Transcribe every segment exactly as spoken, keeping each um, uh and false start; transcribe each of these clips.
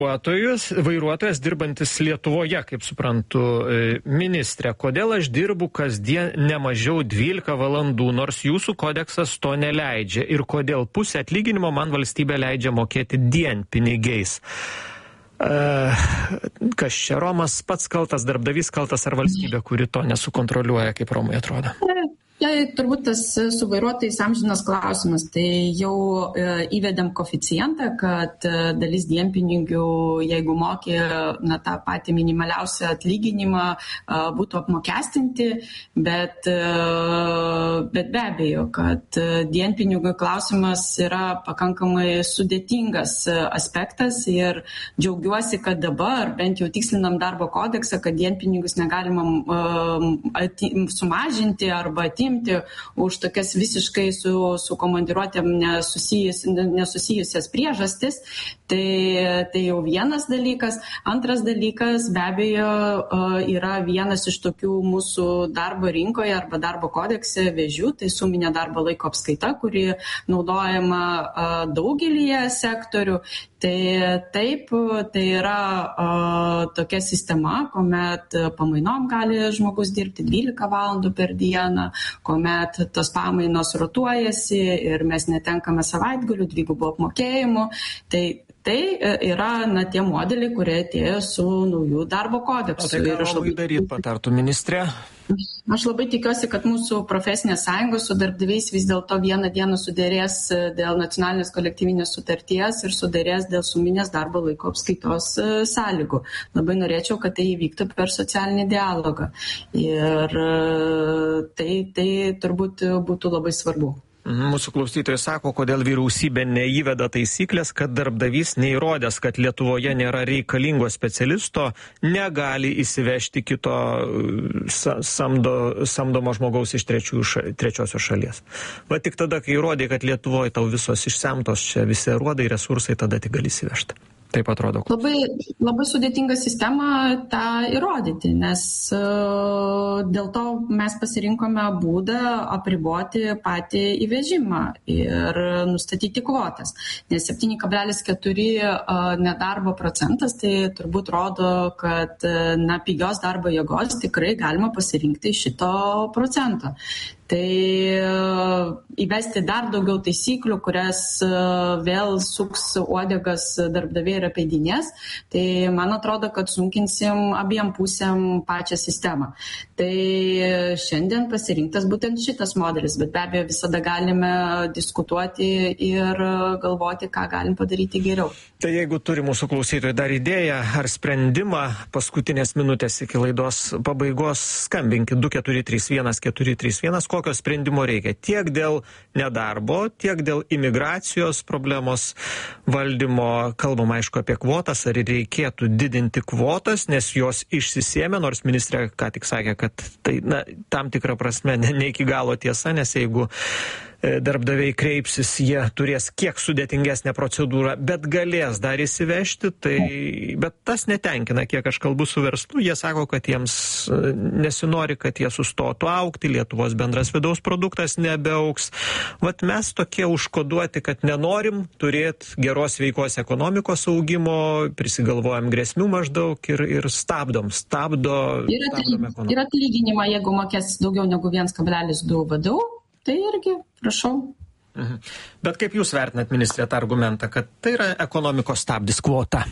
Vairuotojus, vairuotojas dirbantis Lietuvoje, kaip suprantu, ministrė, kodėl aš dirbu kasdien ne mažiau dvylika valandų, nors jūsų kodeksas to neleidžia ir kodėl pusę atlyginimo man valstybė leidžia mokėti dienpinigiais. Uh, kas čia, Romas pats kaltas, darbdavys kaltas ar valstybė, kuri to nesukontroliuoja, kaip Romui atrodo? Tai turbūt tas su vairuotojais amžinas klausimas. Tai jau e, įvedėm koeficientą, kad e, dalis dienpinigių, jeigu mokė na, tą patį minimaliausią atlyginimą, e, būtų apmokestinti, bet, e, bet be abejo, kad e, dienpinigių klausimas yra pakankamai sudėtingas aspektas ir džiaugiuosi, kad dabar bent jau tikslinam darbo kodeksą, kad dienpinigius negalima e, ati, sumažinti arba atimti už tokias visiškai su, su komandiruotėm nesusijus, nesusijusias priežastis. Tai, tai jau vienas dalykas. Antras dalykas be abejo yra vienas iš tokių mūsų darbo rinkoje arba darbo kodekse vėžių, tai suminė darbo laiko apskaita, kuri naudojama daugelyje sektorių. Tai taip, tai yra uh, tokia sistema, kuomet pamainom gali žmogus dirbti dvylika valandų per dieną, kuomet tos pamainos rotuojasi ir mes netenkame savaitgalių, dvigubų apmokėjimų. Tai Tai yra na, tie modeliai, kurie atėjo su naujų darbo kodeksu. O tai ką Romui daryti patartų ministrė? Aš labai tikiuosi, kad mūsų profesinės sąjungos su darbdaviais vis dėlto vieną dieną suderės dėl nacionalinės kolektyvinės sutarties ir suderės dėl suminės darbo laiko apskaitos sąlygų. Labai norėčiau, kad tai įvyktų per socialinį dialogą. Ir tai, tai turbūt būtų labai svarbu. Mūsų klausytojai sako, kodėl vyriausybė neįveda taisyklės, kad darbdavys neįrodęs, kad Lietuvoje nėra reikalingo specialisto, negali įsivežti kito samdo, samdomo žmogaus iš šal, trečiosios šalies. Va tik tada, kai įrodė, kad Lietuvoje tau visos išsemtos, čia visi rodai, resursai, tada tik gali įsivežti. Taip atrodo. Labai, labai sudėtinga sistema tą įrodyti, nes uh, dėl to mes pasirinkome būdą apriboti patį įvežimą ir nustatyti kvotas. Nes septyni kablelis keturi uh, nedarbo procentas, tai turbūt rodo, kad uh, na, pigios darbo jėgos tikrai galima pasirinkti šito procento. Tai uh, įvesti dar daugiau taisyklių, kurias uh, vėl suks uodegas darbdaviai ir apeidinės, tai man atrodo, kad sunkinsim abiem pusėm pačią sistemą. Tai šiandien pasirinktas būtent šitas modelis, bet be abejo visada galime diskutuoti ir galvoti, ką galim padaryti geriau. Tai jeigu turi mūsų klausytojai dar idėją ar sprendimą, paskutinės minutės iki laidos pabaigos, skambinkit du keturi trys vienas keturi trys vienas, kokio sprendimo reikia tiek dėl nedarbo, tiek dėl imigracijos problemos valdymo. Kalbam aišku apie kvotas, ar reikėtų didinti kvotas, nes jos išsisėmė, nors ministrė ką tik sakė, kad tai na, tam tikrą prasme ne, ne iki galo tiesa, nes jeigu darbdaviai kreipsis, jie turės kiek sudėtingesnę procedūrą, bet galės dar įsivežti, tai, bet tas netenkina, kiek aš kalbu su verslu, jie sako, kad jiems nesinori, kad jie sustotų augti, Lietuvos bendras vidaus produktas nebeaugs. Vat mes tokie užkoduoti, kad nenorim turėti geros veikos ekonomikos augimo, prisigalvojam grėsmių maždaug ir, ir stabdom, stabdo. Ir atlyginimą, jeigu mokės daugiau negu vienas kablelis du V D U, tai irgi, prašau. Mhm. Bet kaip jūs vertinat, ministrė, tą argumentą, kad tai yra ekonomikos stabdis kvota?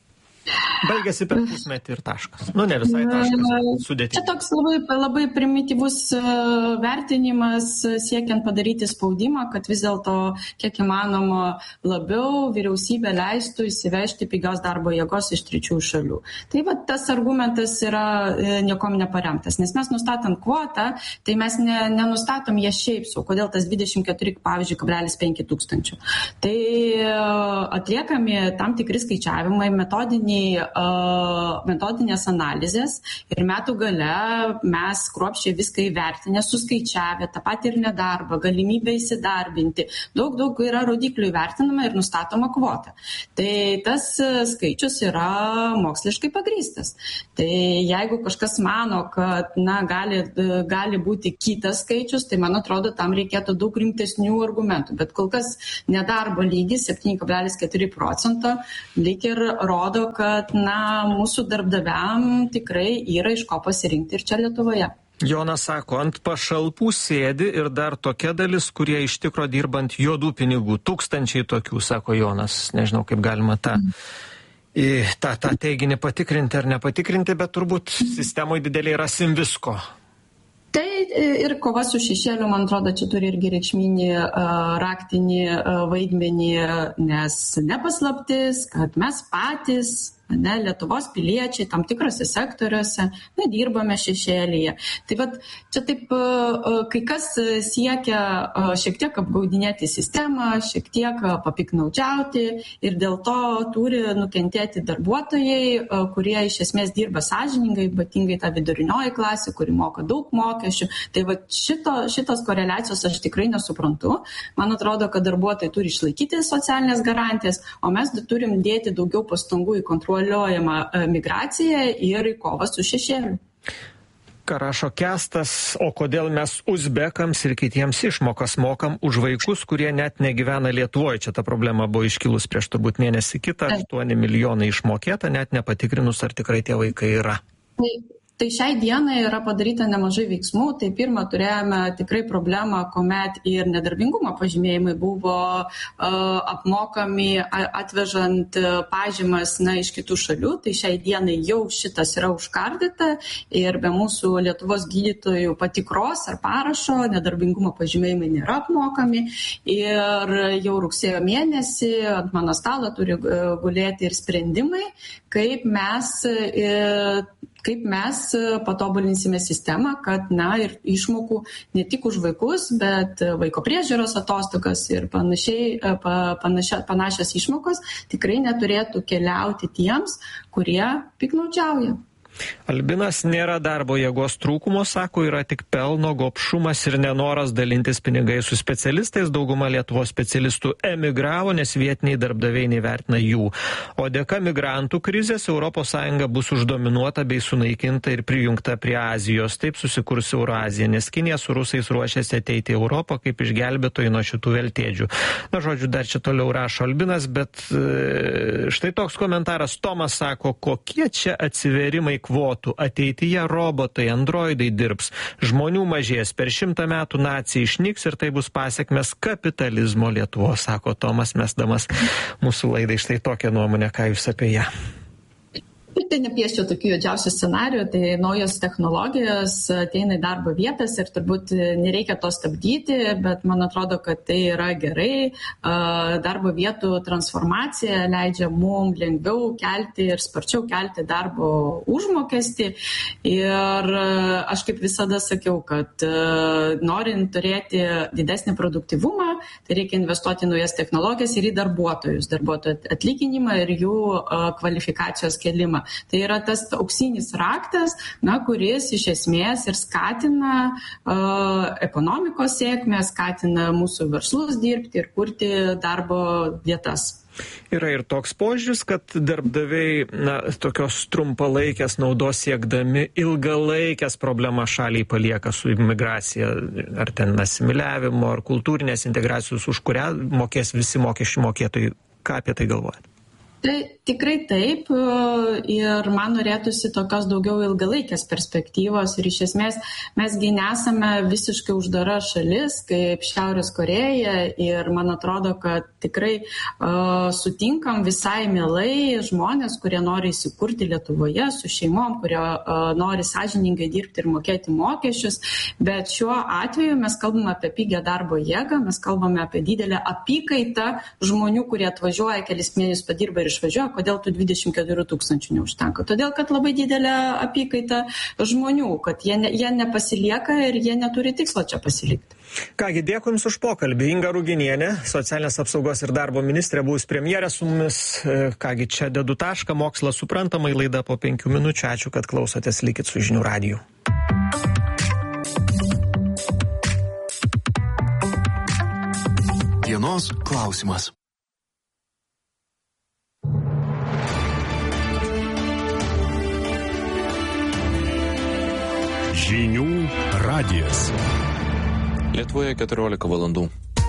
Baigėsi per pusmetį ir taškas. Nu, ne visai taškas, sudėtinga. Čia toks labai, labai primityvus vertinimas, siekiant padaryti spaudimą, kad vis dėlto kiek įmanoma labiau vyriausybė leistų įsivežti pigios darbo jėgos iš trečiųjų šalių. Tai va, tas argumentas yra niekom neparemtas, nes mes nustatant kvotą, tai mes ne, nenustatom ją šiaip sau, kodėl tas dvidešimt keturi, pavyzdžiui, kablelis penki tūkstančių. Tai atliekami tam tikri skaičiavimai, metodiniai metodiniai, uh, metodinės analizės ir metų gale mes kruopščiai viską įvertinę, suskaičiavę, tą patį ir nedarbą, galimybę įsidarbinti. Daug, daug yra rodiklių įvertinama ir nustatoma kvota. Tai tas skaičius yra moksliškai pagrįstas. Tai jeigu kažkas mano, kad na, gali, gali būti kitas skaičius, tai man atrodo, tam reikėtų daug rimtesnių argumentų. Bet kol kas nedarbo lygis septyni kablelis keturi procento lyg ir rodo, kad na, mūsų darbdaviam tikrai yra iš ko pasirinkti ir čia Lietuvoje. Jonas sako, ant pašalpų sėdi ir dar tokia dalis, kurie iš tikro dirbant juodų pinigų. Tūkstančiai tokių, sako Jonas. Nežinau, kaip galima tą, mm. tą, tą teiginį patikrinti ar nepatikrinti, bet turbūt sistemoje dideliai rasim visko. Tai ir kova su šešėliu, man atrodo, čia turi irgi reikšminį raktinį vaidmenį, nes nepaslaptis, kad mes patys, ne, Lietuvos piliečiai tam tikrose sektoriuose, na, dirbame šešėlyje. Tai vat, čia taip, kai kas siekia šiek tiek apgaudinėti sistemą, šiek tiek papiknaudžiauti ir dėl to turi nukentėti darbuotojai, kurie iš esmės dirba sąžiningai, ypatingai ta vidurinioji klasė, kuri moka daug mokesčių. Tai vat, šito, šitos koreliacijos aš tikrai nesuprantu. Man atrodo, kad darbuotojai turi išlaikyti socialinės garantijas, o mes turim dėti daugiau pastangų į kontrolę migraciją ir į kovą su šešėliu. Ką rašo Kestas, o kodėl mes uzbekams ir kitiems išmokas mokam už vaikus, kurie net negyvena Lietuvoje? Čia ta problema buvo iškilus prieš turbūt mėnesį kitą, aštuoni milijonai išmokėta, net nepatikrinus, ar tikrai tie vaikai yra. Tai, tai šiai dienai yra padaryta nemažai veiksmų. Tai pirmą turėjome tikrai problemą, kuomet ir nedarbingumo pažymėjimai buvo uh, apmokami atvežant pažymas na, iš kitų šalių. Tai šiai dienai jau šitas yra užkardyta ir be mūsų Lietuvos gydytojų patikros ar parašo nedarbingumo pažymėjimai nėra apmokami. Ir jau rugsėjo mėnesį ant mano stalo turi gulėti ir sprendimai, kaip mes uh, kaip mes patobulinsime sistemą, kad na, ir išmokų ne tik už vaikus, bet vaiko priežiūros atostogas ir panašiai, panašia, panašios išmokos tikrai neturėtų keliauti tiems, kurie piknaudžiauja. Albinas, nėra darbo jėgos trūkumo, sako, yra tik pelno gobšumas ir nenoras dalintis pinigai su specialistais. Dauguma Lietuvos specialistų emigravo, nes vietiniai darbdaviai nevertina jų. O dėka migrantų krizės Europos Sąjunga bus uždominuota bei sunaikinta ir prijungta prie Azijos. Taip susikurs Eurazija, nes Kinija su rusais ruošiasi ateiti į Europą kaip išgelbėtojai nuo šitų veltėdžių. Na, žodžiu, dar čia toliau rašo Albinas, bet e, štai toks komentaras. Tomas sako, kokie čia atsiverimai kvotų. Ateityje robotai, androidai dirbs, žmonių mažės, per šimtą metų nacija išnyks ir tai bus pasiekmes kapitalizmo Lietuvos, sako Tomas, mesdamas mūsų laidai. Štai tokią nuomonę, ką jūs apie ją. Tai nepieščiau tokių juodžiausių scenarijų, tai naujos technologijos ateina į darbo vietas ir turbūt nereikia to stabdyti, bet man atrodo, kad tai yra gerai. Darbo vietų transformacija leidžia mums lengviau kelti ir sparčiau kelti darbo užmokestį. Ir aš kaip visada sakiau, kad norint turėti didesnį produktyvumą, tai reikia investuoti į naujas technologijas ir į darbuotojus, darbuotojų atlyginimą ir jų kvalifikacijos kelimą. Tai yra tas auksinis raktas, na, kuris iš esmės ir skatina uh, ekonomikos sėkmę, skatina mūsų verslus dirbti ir kurti darbo vietas. Yra ir toks požiūris, kad darbdaviai na, tokios trumpalaikės naudos siekdami ilgalaikės problemas šaliai palieka su imigracija, ar ten asimiliavimo, ar kultūrinės integracijos, už kurią mokės visi mokesčių mokėtojai. Ką apie tai galvojate? Tai tikrai taip ir man norėtųsi tokios daugiau ilgalaikės perspektyvos ir iš esmės mesgi nesame visiškai uždara šalis kaip Šiaurės Koreja ir man atrodo, kad tikrai uh, sutinkam visai mielai žmonės, kurie nori įsikurti Lietuvoje su šeimom, kurie uh, nori sąžiningai dirbti ir mokėti mokesčius, bet šiuo atveju mes kalbame apie pigią darbo jėgą, mes kalbame apie didelę apykaitą žmonių, kurie atvažiuoja kelis mėnesius padirba ir išvažiuoja, kodėl tų dvidešimt keturių tūkstančių neužtenka. Todėl, kad labai didelė apykaita žmonių, kad jie, ne, jie nepasilieka ir jie neturi tikslo čia pasilikti. Kągi, dėkui Jums už pokalbį. Inga Ruginienė, socialinės apsaugos ir darbo ministrė, buvus premjerė su mumis. Kągi, čia dedu tašką, mokslas suprantamai, laida po penkių minučių. Ačiū, kad klausotės, likit su Žinių radiju. Dienos klausimas. Žinių radijas. Lietuvoje keturiolika valandų.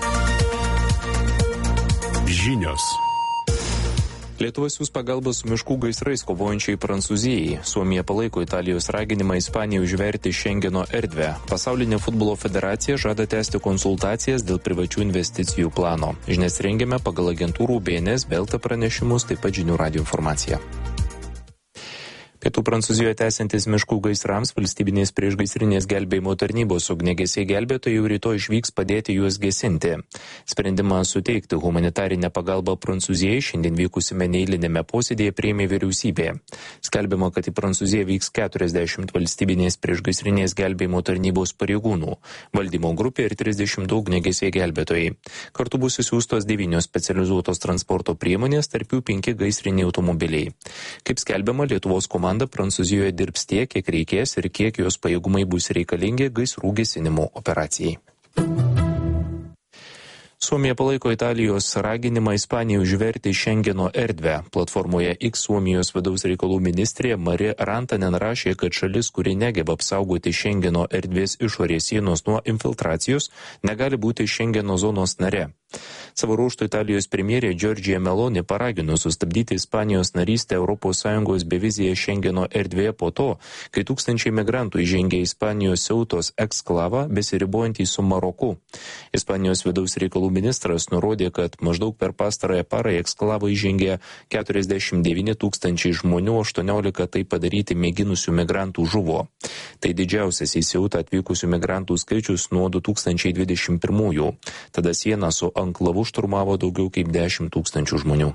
Žinios. Lietuva siūs pagalbą su miškų gaisrais kovojančiai Prancūzijai. Suomija palaiko Italijos raginimą Ispanijai užverti Šengeno erdvę. Pasaulinė futbolo federacija žada tęsti konsultacijas dėl privačių investicijų plano. Žinias rengiame pagal agentūrų B N S, Belta pranešimus, taip pat Žinių radijo informaciją. Pietų Prancūzijoje tęsiantis miškų gaisrams valstybinės priešgaisrinės gelbėjimo tarnybos ugniagesiai gelbėtojai jau rytoj išvyks padėti juos gesinti. Sprendimą suteikti humanitarinę pagalbą Prancūzijai šiandien vykusiame neeilinėme posėdėje priėmė vyriausybė. Skelbiama, kad į Prancūziją vyks keturiasdešimt valstybinės priešgaisrinės gelbėjimo tarnybos pareigūnų, valdymo grupė ir trisdešimt ugniagesiai gelbėtojai. Kartu bus išsiųstos devynios specializuotos transporto priemonės, tarp jų penki gaisriniai automobiliai. Kaip skelbiama, Lietuvos komanda Prancūzijoje dirbs tiek, kiek reikės ir kiek jos pajėgumai bus reikalingi gaisrų gesinimo operacijai. Suomija palaiko Italijos raginimą Ispanijai užverti Šengeno erdvę. Platformoje X Suomijos vidaus reikalų ministrė Mari Rantanen rašė, kad šalis, kuri negeba apsaugoti Šengeno erdvės išorės sienos nuo infiltracijos, negali būti Šengeno zonos nare. Savo ruožtu Italijos premjerė Giorgia Meloni paragino sustabdyti Ispanijos narystę Europos Sąjungos bevizėje Šengeno erdvėje po to, kai tūkstančiai migrantų įžengė Ispanijos Ceutos eksklavą besiribojantį su Maroku. Ispanijos vidaus reikalų ministras nurodė, kad maždaug per pastarąją parą į eksklavą įžengė keturiasdešimt devyni tūkstančiai žmonių, aštuoniolika tai padaryti mėginusių migrantų žuvo. Tai didžiausias į Ceutą atvykusių migrantų skaičius nuo du tūkstančiai dvidešimt pirmųjų. Tada sieną su anklavu šturmavo daugiau kaip dešimt tūkstančių žmonių.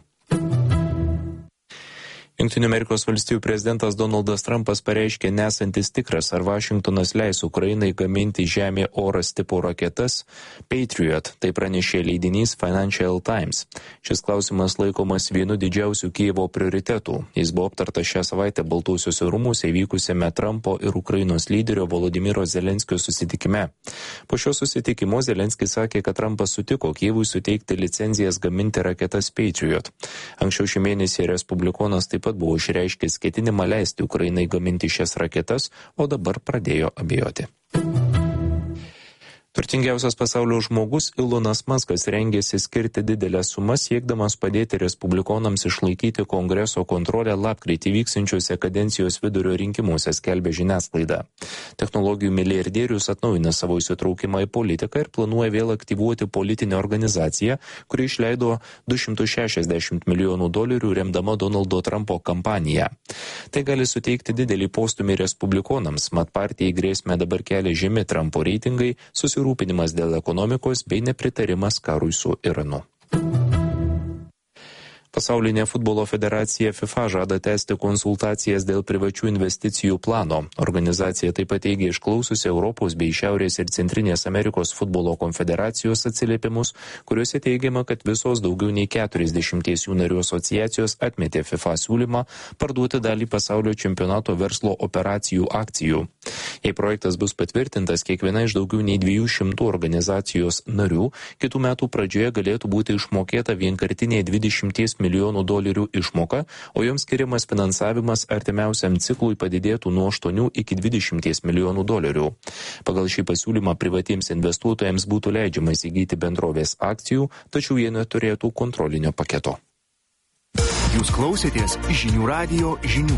Jungtinių Amerikos valstijų prezidentas Donaldas Trumpas pareiškė nesantis tikras, ar Vašingtonas leis Ukrainai gaminti žemė-oras tipo raketas Patriot, tai pranešė leidinys Financial Times. Šis klausimas laikomas vienu didžiausių Kijevo prioritetų. Jis buvo aptartas šią savaitę Baltuosiuose rūmuose įvykusiame Trumpo ir Ukrainos lyderio Volodymyro Zelenskio susitikime. Po šio susitikimo Zelenskis sakė, kad Trumpas sutiko Kijevui suteikti licenzijas gaminti raketas Patriot. Anksčiau šį mėnesį respublikonas taip pat buvo išreiškęs ketinimą leisti Ukrainai gaminti šias raketas, o dabar pradėjo abejoti. Turtingiausias pasaulio žmogus Elonas Muskas rengėsi skirti didelę sumą siekdamas padėti respublikonams išlaikyti Kongreso kontrolę lapkritį vyksiančiuose kadencijos vidurio rinkimuose, skelbė žiniasklaida. Technologijų milijardierius atnaujina savo įsitraukimą į politiką ir planuoja vėl aktyvuoti politinę organizaciją, kuri išleido du šimtus šešiasdešimt milijonų dolerių remdama Donaldo Trumpo kampaniją. Tai gali suteikti didelį postumį respublikonams, mat partijai grėsmę dabar kelia žemi Trumpo reitingai, susirūpinimas dėl ekonomikos bei nepritarimas karui su Iranu. Pasaulinė futbolo federacija FIFA žada tęsti konsultacijas dėl privačių investicijų plano. Organizacija taip pat teigia išklausiusi Europos bei Šiaurės ir Centrinės Amerikos futbolo konfederacijos atsiliepimus, kuriuose teigiama, kad visos daugiau nei keturiasdešimties jų narių asociacijos atmetė FIFA siūlymą parduoti dalį pasaulio čempionato verslo operacijų akcijų. Jei projektas bus patvirtintas, kiekviena iš daugiau nei dviejų šimtų organizacijos narių kitų metų pradžioje galėtų būti išmokėta vienkartinė dvidešimties milijonų dolerių išmoka, o joms skiriamas finansavimas artimiausiam ciklui padidėtų nuo aštuonių iki dvidešimties milijonų dolerių. Pagal šį pasiūlymą privatiems investuotojams būtų leidžiama įsigyti bendrovės akcijų, tačiau jie neturėtų kontrolinio paketo. Jūs klausėtės žinių radijo žinių.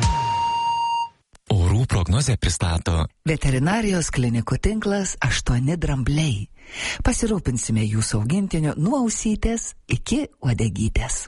Orų prognozę pristato veterinarijos klinikų tinklas aštuoni drambliai. Pasirūpinsime jūsų augintiniu nuo ausytės iki uodegytės.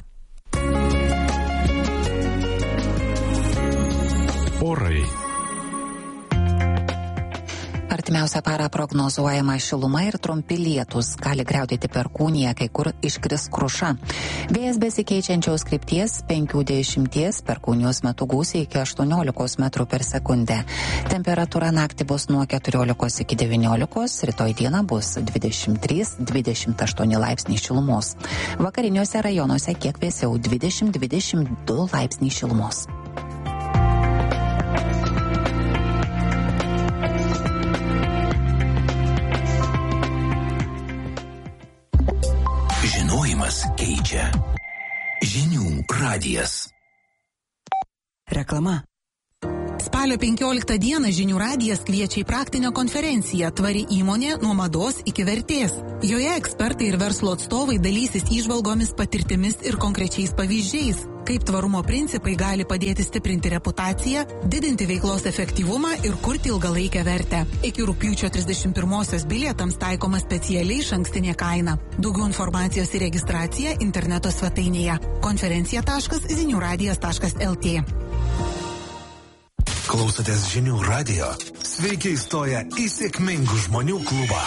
Orai. Artimiausią parą prognozuojama šiluma ir trumpi lietus, gali griaudėti perkūnija, kai kur iškris kruša. Vėjas besikeičiančios krypties penkių dešimties, perkūnijos metu gūsiai iki aštuoniolikos metrų per sekundę. Temperatūra naktį bus nuo keturiolikos iki devyniolikos, rytoj dieną bus dvidešimt trys dvidešimt aštuoni laipsniai šilumos. Vakariniuose rajonuose kiek vėsiau dvidešimt dvidešimt du laipsniai šilumos. Žinojimas keičia. Žinių radijas. Reklama. Spalio penkioliktą dieną Žinių radijas kviečia į praktinę konferenciją Tvari įmonė nuo mados iki vertės. Joje ekspertai ir verslo atstovai dalysis įžvalgomis, patirtimis ir konkrečiais pavyzdžiais, kaip tvarumo principai gali padėti stiprinti reputaciją, didinti veiklos efektyvumą ir kurti ilgalaikę vertę. Iki rugpjūčio trisdešimt pirmosios bilietams taikoma specialiai išankstinė kaina. Daugiau informacijos ir registracija interneto svetainėje konferencija taškas zinių radijas taškas el tė. Klausotės Žinių radijo. Sveiki įstoję į sėkmingų žmonių klubą.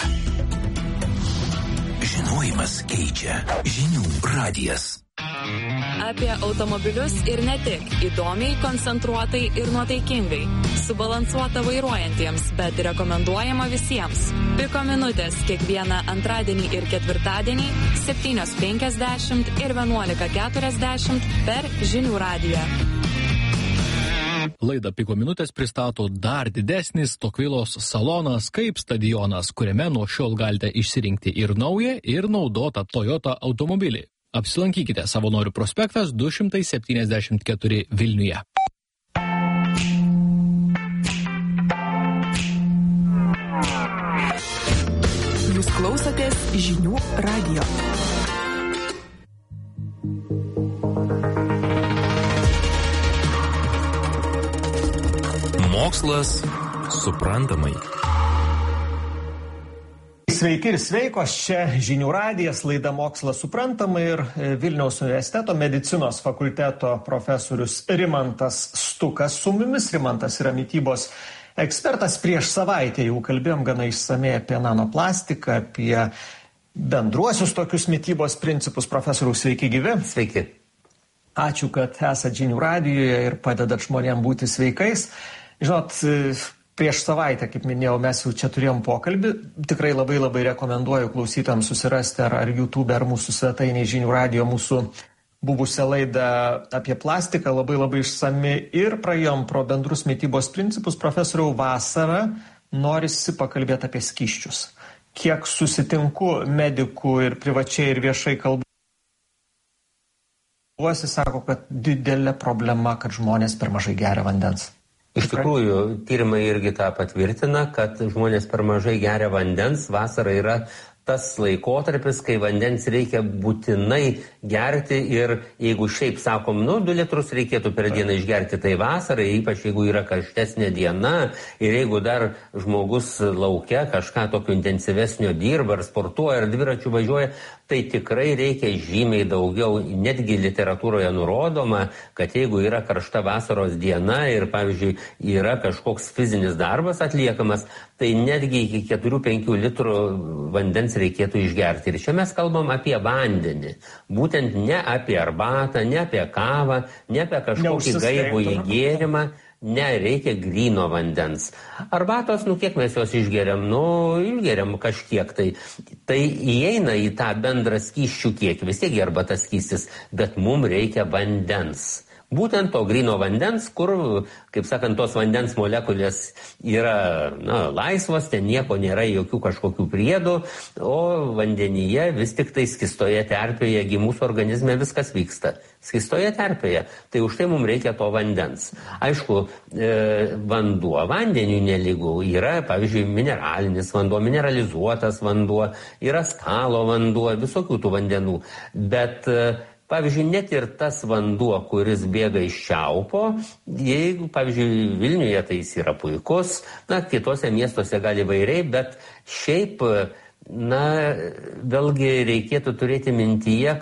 Žinojimas keičia. Žinių radijas. Apie automobilius ir ne tik. Įdomiai, koncentruotai ir nuotaikingai. Subalansuota vairuojantiems, bet rekomenduojama visiems. Piko minutės kiekvieną antradienį ir ketvirtadienį septynios penkiasdešimt ir vienuolika keturiasdešimt per Žinių radiją. Laidą Piko minutės pristato dar didesnis Tokvilos salonas kaip stadionas, kuriame nuo šiol galite išsirinkti ir naują, ir naudotą Toyota automobilį. Apsilankykite Savanorių prospektas du šimtai septyniasdešimt keturi Vilniuje. Jūs klausotės Žinių radijo. Mokslas suprantamai. Sveiki ir sveikos, čia Žinių radijas, laida Mokslas suprantamai ir Vilniaus universiteto medicinos fakulteto profesorius Rimantas Stukas su mumis. Rimantas yra mitybos ekspertas. Prieš savaitę jau kalbėjom gana išsamei apie nanoplastiką, apie bendruosius tokius mitybos principus. Profesoriaus, sveiki gyvi. Sveiki. Ačiū, kad esate Žinių radijoje ir padedat žmonėms būti sveikais. Žinot, prieš savaitę, kaip minėjau, mes jau čia turėjom pokalbį. Tikrai labai labai rekomenduoju klausytojams susirasti ar, ar YouTube, ar mūsų svetainėje Žinių radijo mūsų buvusią laidą apie plastiką, labai labai išsami ir praėjom pro bendrus mitybos principus. Profesoriau, vasarą norisi pakalbėti apie skysčius. Kiek susitinku medikų ir privačiai ir viešai kalbu, sako, kad didelė problema, kad žmonės per mažai geria vandens. Iš tikrųjų, tyrimai irgi tą patvirtina, kad žmonės per mažai geria vandens. Vasara yra tas laikotarpis, kai vandens reikia būtinai gerti ir jeigu šiaip sakom, nu, du litrus reikėtų per dieną išgerti, tai vasarą, ypač jeigu yra karštesnė diena ir jeigu dar žmogus lauke kažką tokio intensyvesnio dirba ar sportuoja ar dviračių važiuoja, tai tikrai reikia žymiai daugiau. Netgi literatūroje nurodoma, kad jeigu yra karšta vasaros diena ir, pavyzdžiui, yra kažkoks fizinis darbas atliekamas, tai netgi iki keturių penkių litrų vandens reikėtų išgerti. Ir čia mes kalbam apie vandenį. Būtent ne apie arbatą, ne apie kavą, ne apie kažkokį gaivų įgėrimą. Ne, reikia gryno vandens. Arbatos, nu kiek mes jos išgeriam? Nu, išgeriam kažkiek tai. Tai įeina į tą bendrą skysčių kiekį. Vis tiek arbata skystis, bet mums reikia vandens. Būtent to gryno vandens, kur, kaip sakant, tos vandens molekulės yra na, laisvos, ten nieko nėra, jokių kažkokių priedų, o vandenyje vis tik tai skistoje terpėje, gi mūsų organizme viskas vyksta. Skistoje terpėje. Tai už tai mums reikia to vandens. Aišku, e, vanduo, vandeniui nelygų. Yra, pavyzdžiui, mineralinis vanduo, mineralizuotas vanduo, yra skalo vanduo, visokių tų vandenų. Bet e, pavyzdžiui, net ir tas vanduo, kuris bėga iš čiaupo, jeigu, pavyzdžiui, Vilniuje tai jis yra puikus, na, kitose miestuose gali vairiai, bet šiaip, na, vėlgi reikėtų turėti mintyje, kad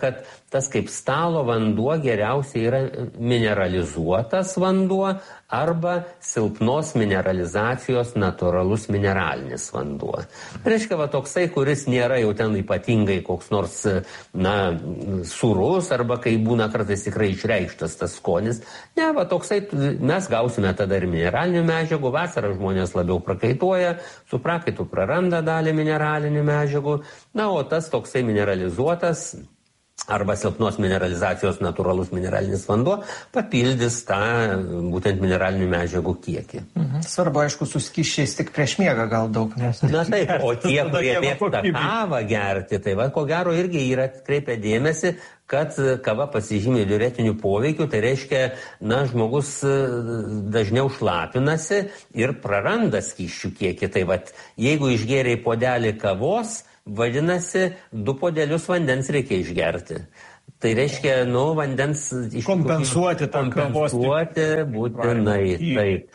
tas kaip stalo vanduo geriausiai yra mineralizuotas vanduo arba silpnos mineralizacijos natūralus mineralinis vanduo. Reiškia, va toksai, kuris nėra jau ten ypatingai koks nors, na, sūrus, arba kai būna kartais tikrai išreikštas tas skonis. Ne, va toksai, mes gausime tada ir mineralinių medžiagų, vasarą žmonės labiau prakaituoja, su prakaitu praranda dalį mineralinių medžiagų, na, o tas toksai mineralizuotas arba silpnos mineralizacijos natūralus mineralinis vanduo papildys tą būtent mineralinių medžiagų kiekį. Mhm. Svarbu, aišku, su skysčiais tik prieš miegą gal daug. Nes... Na taip, o tie, kurie mėgsta kavą gerti, tai va, ko gero irgi yra atkreipę dėmesį, kad kava pasižymė diuretiniu poveikiu, tai reiškia, na, žmogus dažniau šlapinasi ir praranda skysčių kiekį. Tai va, jeigu išgėrei puodelį kavos, vadinasi, du puodelius vandens reikia išgerti. Tai reiškia, nu, vandens... Kompensuoti tam kavos. Kompensuoti būtinai. Taip.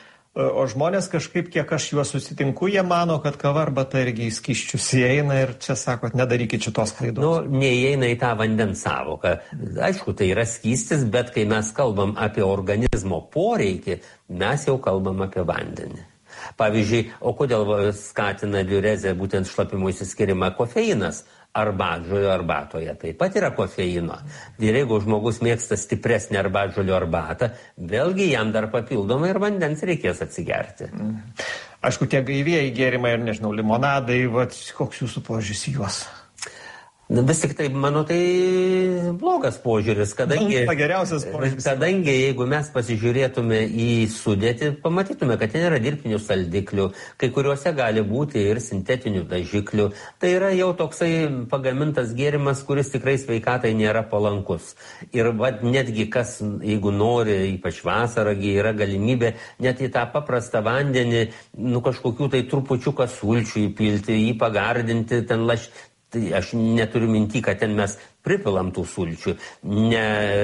O žmonės kažkaip, kiek aš juos susitinku, jie mano, kad kava arbata irgi į skysčius įeina ir čia sakot, nedarykit šitos klaidos. Nu, neįeina į tą vandens savoką. Aišku, tai yra skystis, bet kai mes kalbam apie organizmo poreikį, mes jau kalbam apie vandenį. Pavyzdžiui, o kodėl skatina diurezę būtent šlapimo išsiskyrimą kofeinas? Arbatžolio arbatoje taip pat yra kofeino. Ir jeigu žmogus mėgsta stipresnį arbatžolio arbatą, vėlgi jam dar papildomai ir vandens reikės atsigerti. Aišku, tie gaivieji gėrimai ir, nežinau, limonadai, va, koks jūsų požiūris į juos? Vis tik tai, mano, tai blogas požiūris, kadangi, požiūris. kadangi jeigu mes pasižiūrėtume į sudėtį, pamatytume, kad ten yra dirbtinių saldiklių, kai kuriuose gali būti ir sintetinių dažiklių. Tai yra jau toksai pagamintas gėrimas, kuris tikrai sveikatai nėra palankus. Ir va, netgi kas, jeigu nori, ypač vasarą, yra galimybė net į tą paprastą vandenį, nu kažkokių tai trupučiuką sulčių įpilti, jį pagardinti, ten laš... Tai aš neturiu minty, kad ten mes pripilam tų sulčių, ne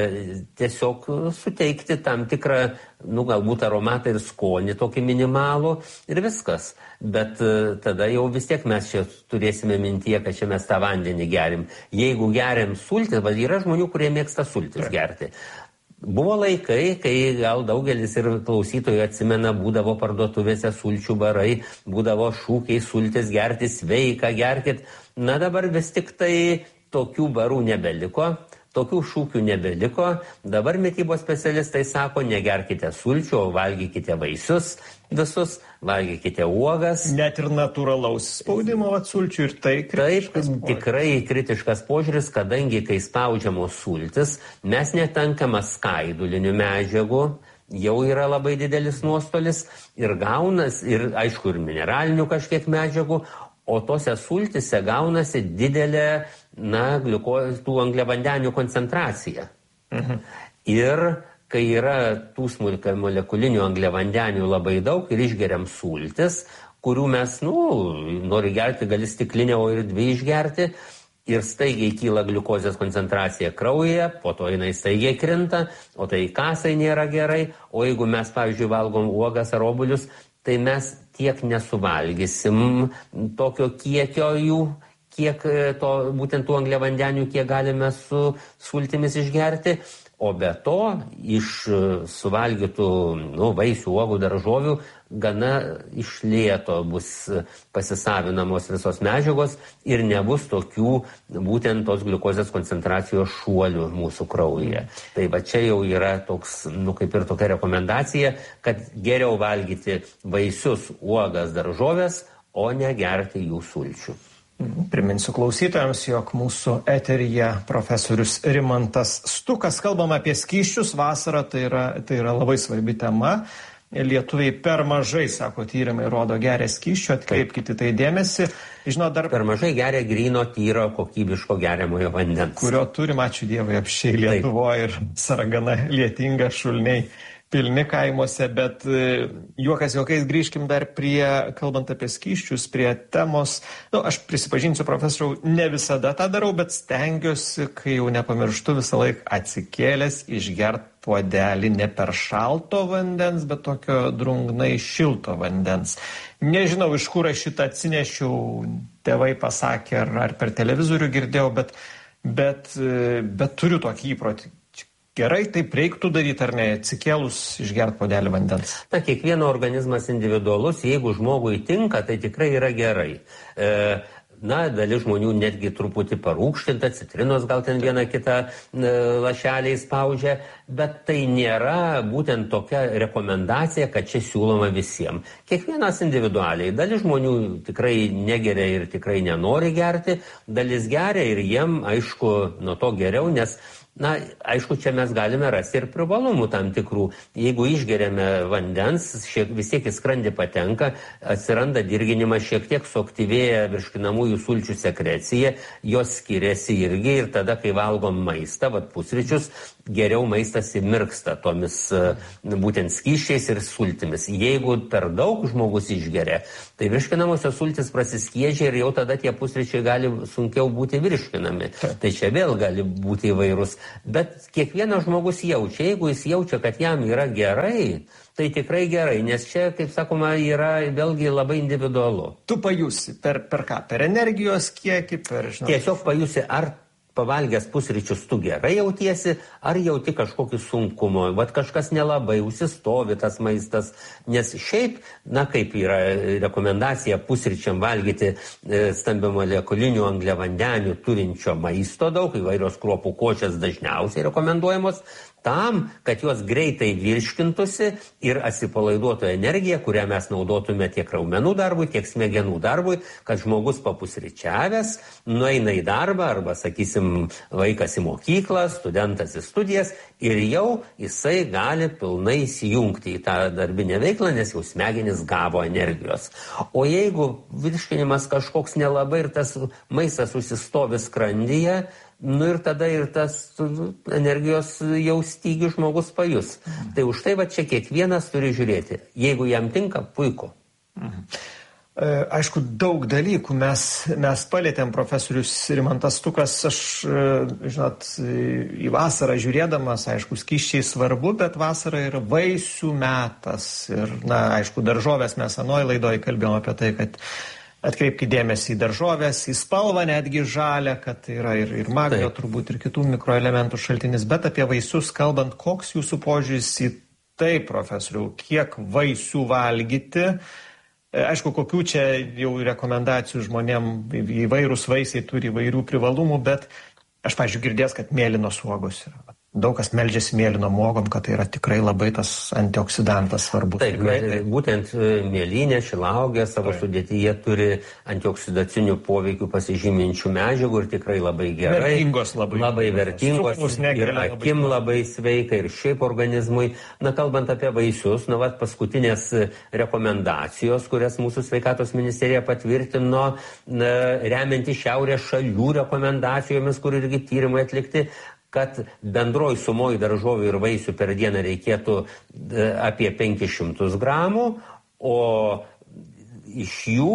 tiesiog suteikti tam tikrą, nu galbūt aromatą ir skonį, tokį minimalų ir viskas. Bet tada jau vis tiek mes čia turėsime mintyje, kad čia mes tą vandenį gerim. Jeigu geriam sultis, va, yra žmonių, kurie mėgsta sultis gerti. Buvo laikai, kai gal daugelis ir klausytojų atsimena, būdavo parduotuvėse sulčių barai, būdavo šūkiai sultis gerti, sveika gerkit. Na dabar vis tik tai tokių barų nebeliko, tokių šūkių nebeliko. Dabar mitybos specialistai sako, negerkite sulčių, o valgykite vaisius visus, valgykite uogas. Net ir natūralaus spaudimo sulčių ir tai kritiškas Taip, tikrai kritiškas požiūris, kadangi kai spaudžiamos sultis, mes netenkame skaidulinių medžiagų, jau yra labai didelis nuostolis ir gaunas, ir aišku, ir mineralinių kažkiek medžiagų, o tose sultise gaunasi didelė, na, gliukozės, tų angliavandenių koncentracija. Mhm. Ir kai yra tų smulkių molekulinių angliavandenių labai daug ir išgeriam sultis, kurių mes, nu, nori gerti, gali stiklinę, o ir dvi išgerti, ir staigiai kyla gliukozės koncentracija kraujyje, po to jinai staigiai krinta, o tai kasai nėra gerai, o jeigu mes, pavyzdžiui, valgom uogas ar obuolius, tai mes tiek nesuvalgysim tokio kiekio jų, kiek to, būtent tų angliavandenių, kiek galime su sultimis išgerti, o be to iš suvalgytų, nu, vaisių, uogų, daržovių gana iš lėto bus pasisavinamos visos medžiagos ir nebus tokių būtent tos gliukozės koncentracijos šuolių mūsų kraujyje. Tai va čia jau yra toks, nu, kaip ir tokia rekomendacija, kad geriau valgyti vaisius, uogas, daržovės, o ne gerti jų sulčių. Priminsiu klausytojams, jog mūsų eteryje profesorius Rimantas Stukas. Kalbam apie skysčius vasarą, tai yra, tai yra labai svarbi tema. Lietuviai per mažai, sako tyrimai, rodo geria skysčių, atkreipkite tai dėmesį. Žinot, dar... Per mažai geria gryno, tyro, kokybiško geriamojo vandens. Kurio turim, ačiū Dievui, apšiai Lietuvoje ir sargana lietinga, šulniai pilni kaimuose, bet juokas juokais grįžkim dar prie, kalbant apie skysčius, prie temos. Nu, aš prisipažinsiu, profesoriau, ne visada tą darau, bet stengiuosi, kai jau nepamirštu, visą laiką atsikėlęs išgert puodelį ne per šalto vandens, bet tokio drungnai šilto vandens. Nežinau, iš kur aš šitą atsinešiau, tėvai pasakė, ar, ar per televizorių girdėjau, bet bet, bet turiu tokį įprotį. Gerai, taip reiktų daryti ar ne, atsikėlus išgerti puodelį vandens? Na, kiekvieno organizmas individualus, jeigu žmogui tinka, tai tikrai yra gerai. E, na, dalis žmonių netgi truputį parūkštinta, citrinos gal ten vieną kitą e, lašelį spaudžia, bet tai nėra būtent tokia rekomendacija, kad čia siūloma visiems. Kiekvienas individualiai. Dalis žmonių tikrai negeria ir tikrai nenori gerti, dalis geria ir jiem, aišku, nuo to geriau, nes na, aišku, čia mes galime rasti ir privalumų tam tikrų. Jeigu išgeriame vandens, šiek, vis tiek į skrandį patenka, atsiranda dirginimas, šiek tiek suaktyvėja virškinamųjų sulčių sekrecija, jos skiriasi irgi ir tada, kai valgom maistą, vat pusryčius, geriau maistas įmirksta tomis būtent skysčiais ir sultimis. Jeigu per daug žmogus išgeria, tai virškinamosios sultis prasiskiedžia ir jau tada tie pusryčiai gali sunkiau būti virškinami. Tai čia vėl gali būti įvairūs. Bet kiekvienas žmogus jaučia, jeigu jis jaučia, kad jam yra gerai, tai tikrai gerai, nes čia, kaip sakoma, yra vėlgi labai individualu. Tu pajusi per, per ką? Per energijos kiekį, per, žinot... Tiesiog pajusi, ar pavalgęs pusryčius tu gerai jautiesi, ar jauti kažkokį sunkumą, vat kažkas nelabai, užsistovi tas maistas, nes šiaip, na kaip yra rekomendacija pusryčiam valgyti e, stambiamolekulinių angliavandenių turinčio maisto daug, įvairios kruopų košės dažniausiai rekomenduojamos, tam, kad jos greitai virškintųsi ir atsipalaiduotų energiją, kurią mes naudotume tiek raumenų darbui, tiek smegenų darbui, kad žmogus papusryčiavęs nueina į darbą arba, sakysim, vaikas į mokyklą, studentas į studijas ir jau jisai gali pilnai įsijungti į tą darbinę veiklą, nes jau smegenis gavo energijos. O jeigu virškinimas kažkoks nelabai ir tas maistas užsistovi skrandyje, nu ir tada ir tas energijos jau stygių žmogus pajus. Mhm. Tai už tai va čia kiekvienas turi žiūrėti. Jeigu jam tinka, puiku. Mhm. Aišku, daug dalykų mes, mes palėtėm, profesorius Rimantas Stukas, aš, žinot, į vasarą žiūrėdamas, aišku, skysčiai svarbu, bet vasara yra vaisių metas. Ir, na, aišku, daržovės mes anoj laidoj kalbėjom apie tai, kad atkreipkite dėmesį į daržovės, į spalvą netgi žalę, kad tai yra ir, ir magnio Taip. Turbūt ir kitų mikroelementų šaltinis, bet apie vaisius kalbant, koks jūsų požiūris į tai, profesoriau, kiek vaisių valgyti? Aišku, kokių čia jau rekomendacijų žmonėm, įvairūs vaisiai turi įvairių privalumų, bet aš, pavyzdžiui, girdėjęs, kad mėlynos uogos yra. Daug kas meldžiasi mėlynom uogom, kad tai yra tikrai labai tas antioksidantas svarbus. Taip, tikrai, būtent mėlynė, šilauogė savo sudėtyje turi antioksidacinių poveikių pasižyminčių medžiagų ir tikrai labai gerai. Vertingos labai. Labai vertingos ir akim labai sveika ir šiaip organizmui. Na, kalbant apie vaisius, na, vat, paskutinės rekomendacijos, kurias mūsų sveikatos ministerija patvirtino, na, remianti šiaurės šalių rekomendacijomis, kur irgi tyrimai atlikti, kad bendroj sumoj daržovių ir vaisių per dieną reikėtų apie penkis šimtus gramų, o iš jų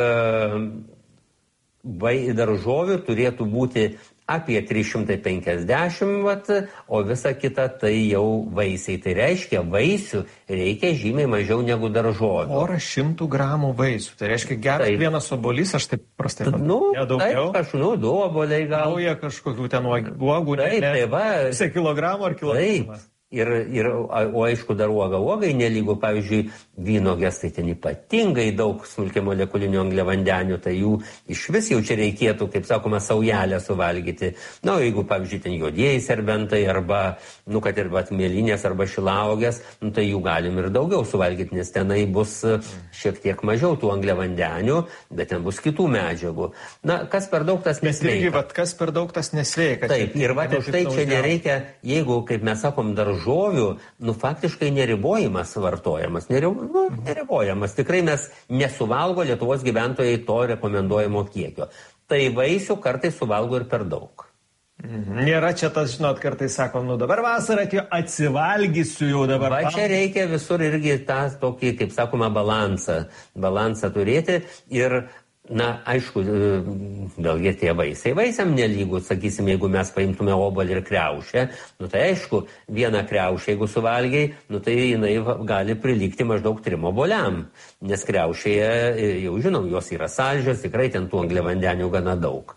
e, daržovių turėtų būti apie trys šimtai penkiasdešimt, vat, o visa kita tai jau vaisiai. Tai reiškia, vaisių reikia žymiai mažiau negu daržovių. Porą šimtų gramų vaisių. Tai reiškia, geras taip. Vienas obolys, aš taip prastai pat. Nu, taip, aš, nu, du oboliai gal. Nauja kažkokių ten uogų, taip, ne, tai va. Pusę kilogramų ar kilogramas. Ir, ir, o aišku, dar uoga uogai nelygu, pavyzdžiui, vynogės, tai ten ypatingai daug smulkiamolekulinių angliavandenių, tai jų iš vis jau čia reikėtų, kaip sakoma, saujelę suvalgyti. Na, o jeigu, pavyzdžiui, ten juodieji serbentai arba, nu, kad ir mėlynės arba šilauogės, nu, tai jų galim ir daugiau suvalgyti, nes tenai bus šiek tiek mažiau tų angliavandenių, bet ten bus kitų medžiagų. Na, kas per daug tas nesveika. Bet irgi, vat, kas per daug tas nesveika. Taip, ir va, už tai čia nereikia, jeigu, kaip mes sakom, daržovių, žovių, nu, faktiškai neribojimas vartojamas. Neri, nu, neribojamas. Tikrai mes nesuvalgo Lietuvos gyventojai to rekomenduojamo kiekio. Tai vaisių kartais suvalgo ir per daug. Mhm. Nėra čia tas, žinot, kartais sakom, nu dabar vasarą atėjo, atsivalgysiu jau dabar. Va, čia reikia visur irgi tą tokį, kaip sakoma, balansą. Balansą turėti ir na, aišku, vėlgi tie vaisiai. Vaisiam nelygų, sakysim, jeigu mes paimtume obuolį ir kriaušę, nu tai aišku, vieną kriaušę, jeigu suvalgiai, nu tai jinai gali prilygti maždaug trim obuoliam, nes kriaušėje, jau žinom, jos yra saldžios, tikrai ten tų angliavandenių gana daug.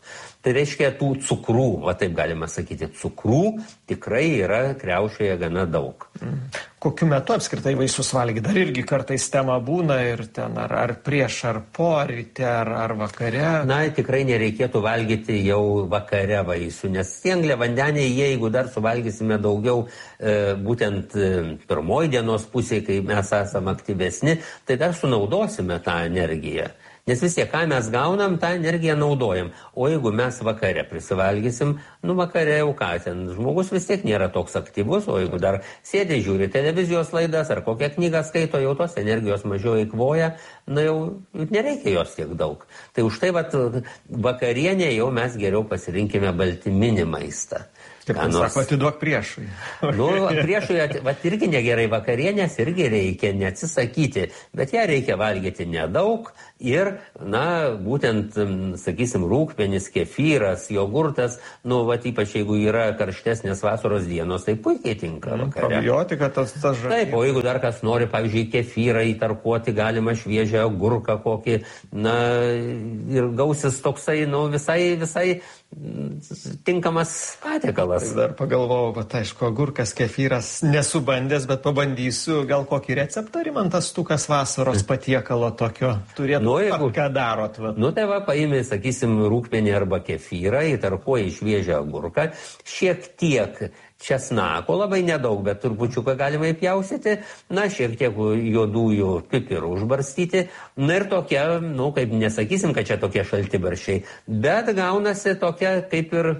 Tai reiškia tų cukrų, va taip galima sakyti, cukrų tikrai yra kriaušėje gana daug. Mm. Kokiu metu apskritai vaisius valgyti? Dar irgi kartais tema būna ir ten ar, ar prieš, ar po, ar ryte, ar, ar vakare. Na, tikrai nereikėtų valgyti jau vakare vaisių, nes tie angliavandeniai, jeigu dar suvalgysime daugiau e, būtent e, pirmoji dienos pusėje, kai mes esame aktyvesni, tai dar sunaudosime tą energiją. Nes vis tiek, ką mes gaunam, tą energiją naudojam. O jeigu mes vakare prisivalgysim, nu vakare jau ką ten, žmogus vis tiek nėra toks aktyvus, o jeigu dar sėdė, žiūri televizijos laidas ar kokią knygą skaito, jau tos energijos mažiau eikvoja, na jau nereikia jos tiek daug. Tai už tai vat, vakarienė jau mes geriau pasirinkime baltyminį maistą. Kaip jūs sako, atiduok priešui. Nu, priešui vat, irgi negerai, vakarienės irgi reikia neatsisakyti, bet ją reikia valgyti nedaug ir, na, būtent, sakysim, rūgpienis, kefyras, jogurtas, nu, vat, ypač jeigu yra karštesnės vasaros dienos, tai puikiai tinka vakare. Probiotika, tas tas žalia. Taip, o jeigu dar kas nori, pavyzdžiui, kefyrą įtarkuoti, galima šviežią agurką kokį, na, ir gausis toksai, nu, visai, visai tinkamas patiekalas. Tai dar pagalvojau, bet aišku, agurkas, kefyras nesubandęs, bet pabandysiu, gal kokį receptą Rimantas Stukas vasaros patiekalo tokio turėtų, nu, jeigu, ką darot? Va. Nu, tai va, paimė, sakysim, rūgpienį arba kefyrą, įtarkuoji šviežią agurką, šiek tiek česnako, labai nedaug, bet turpučiuką galima įpjausyti, na, šiek tiek juodųjų pipirų užbarstyti, na ir tokia, nu, kaip nesakysim, kad čia tokie šaltibarščiai, bet gaunasi tokia kaip ir,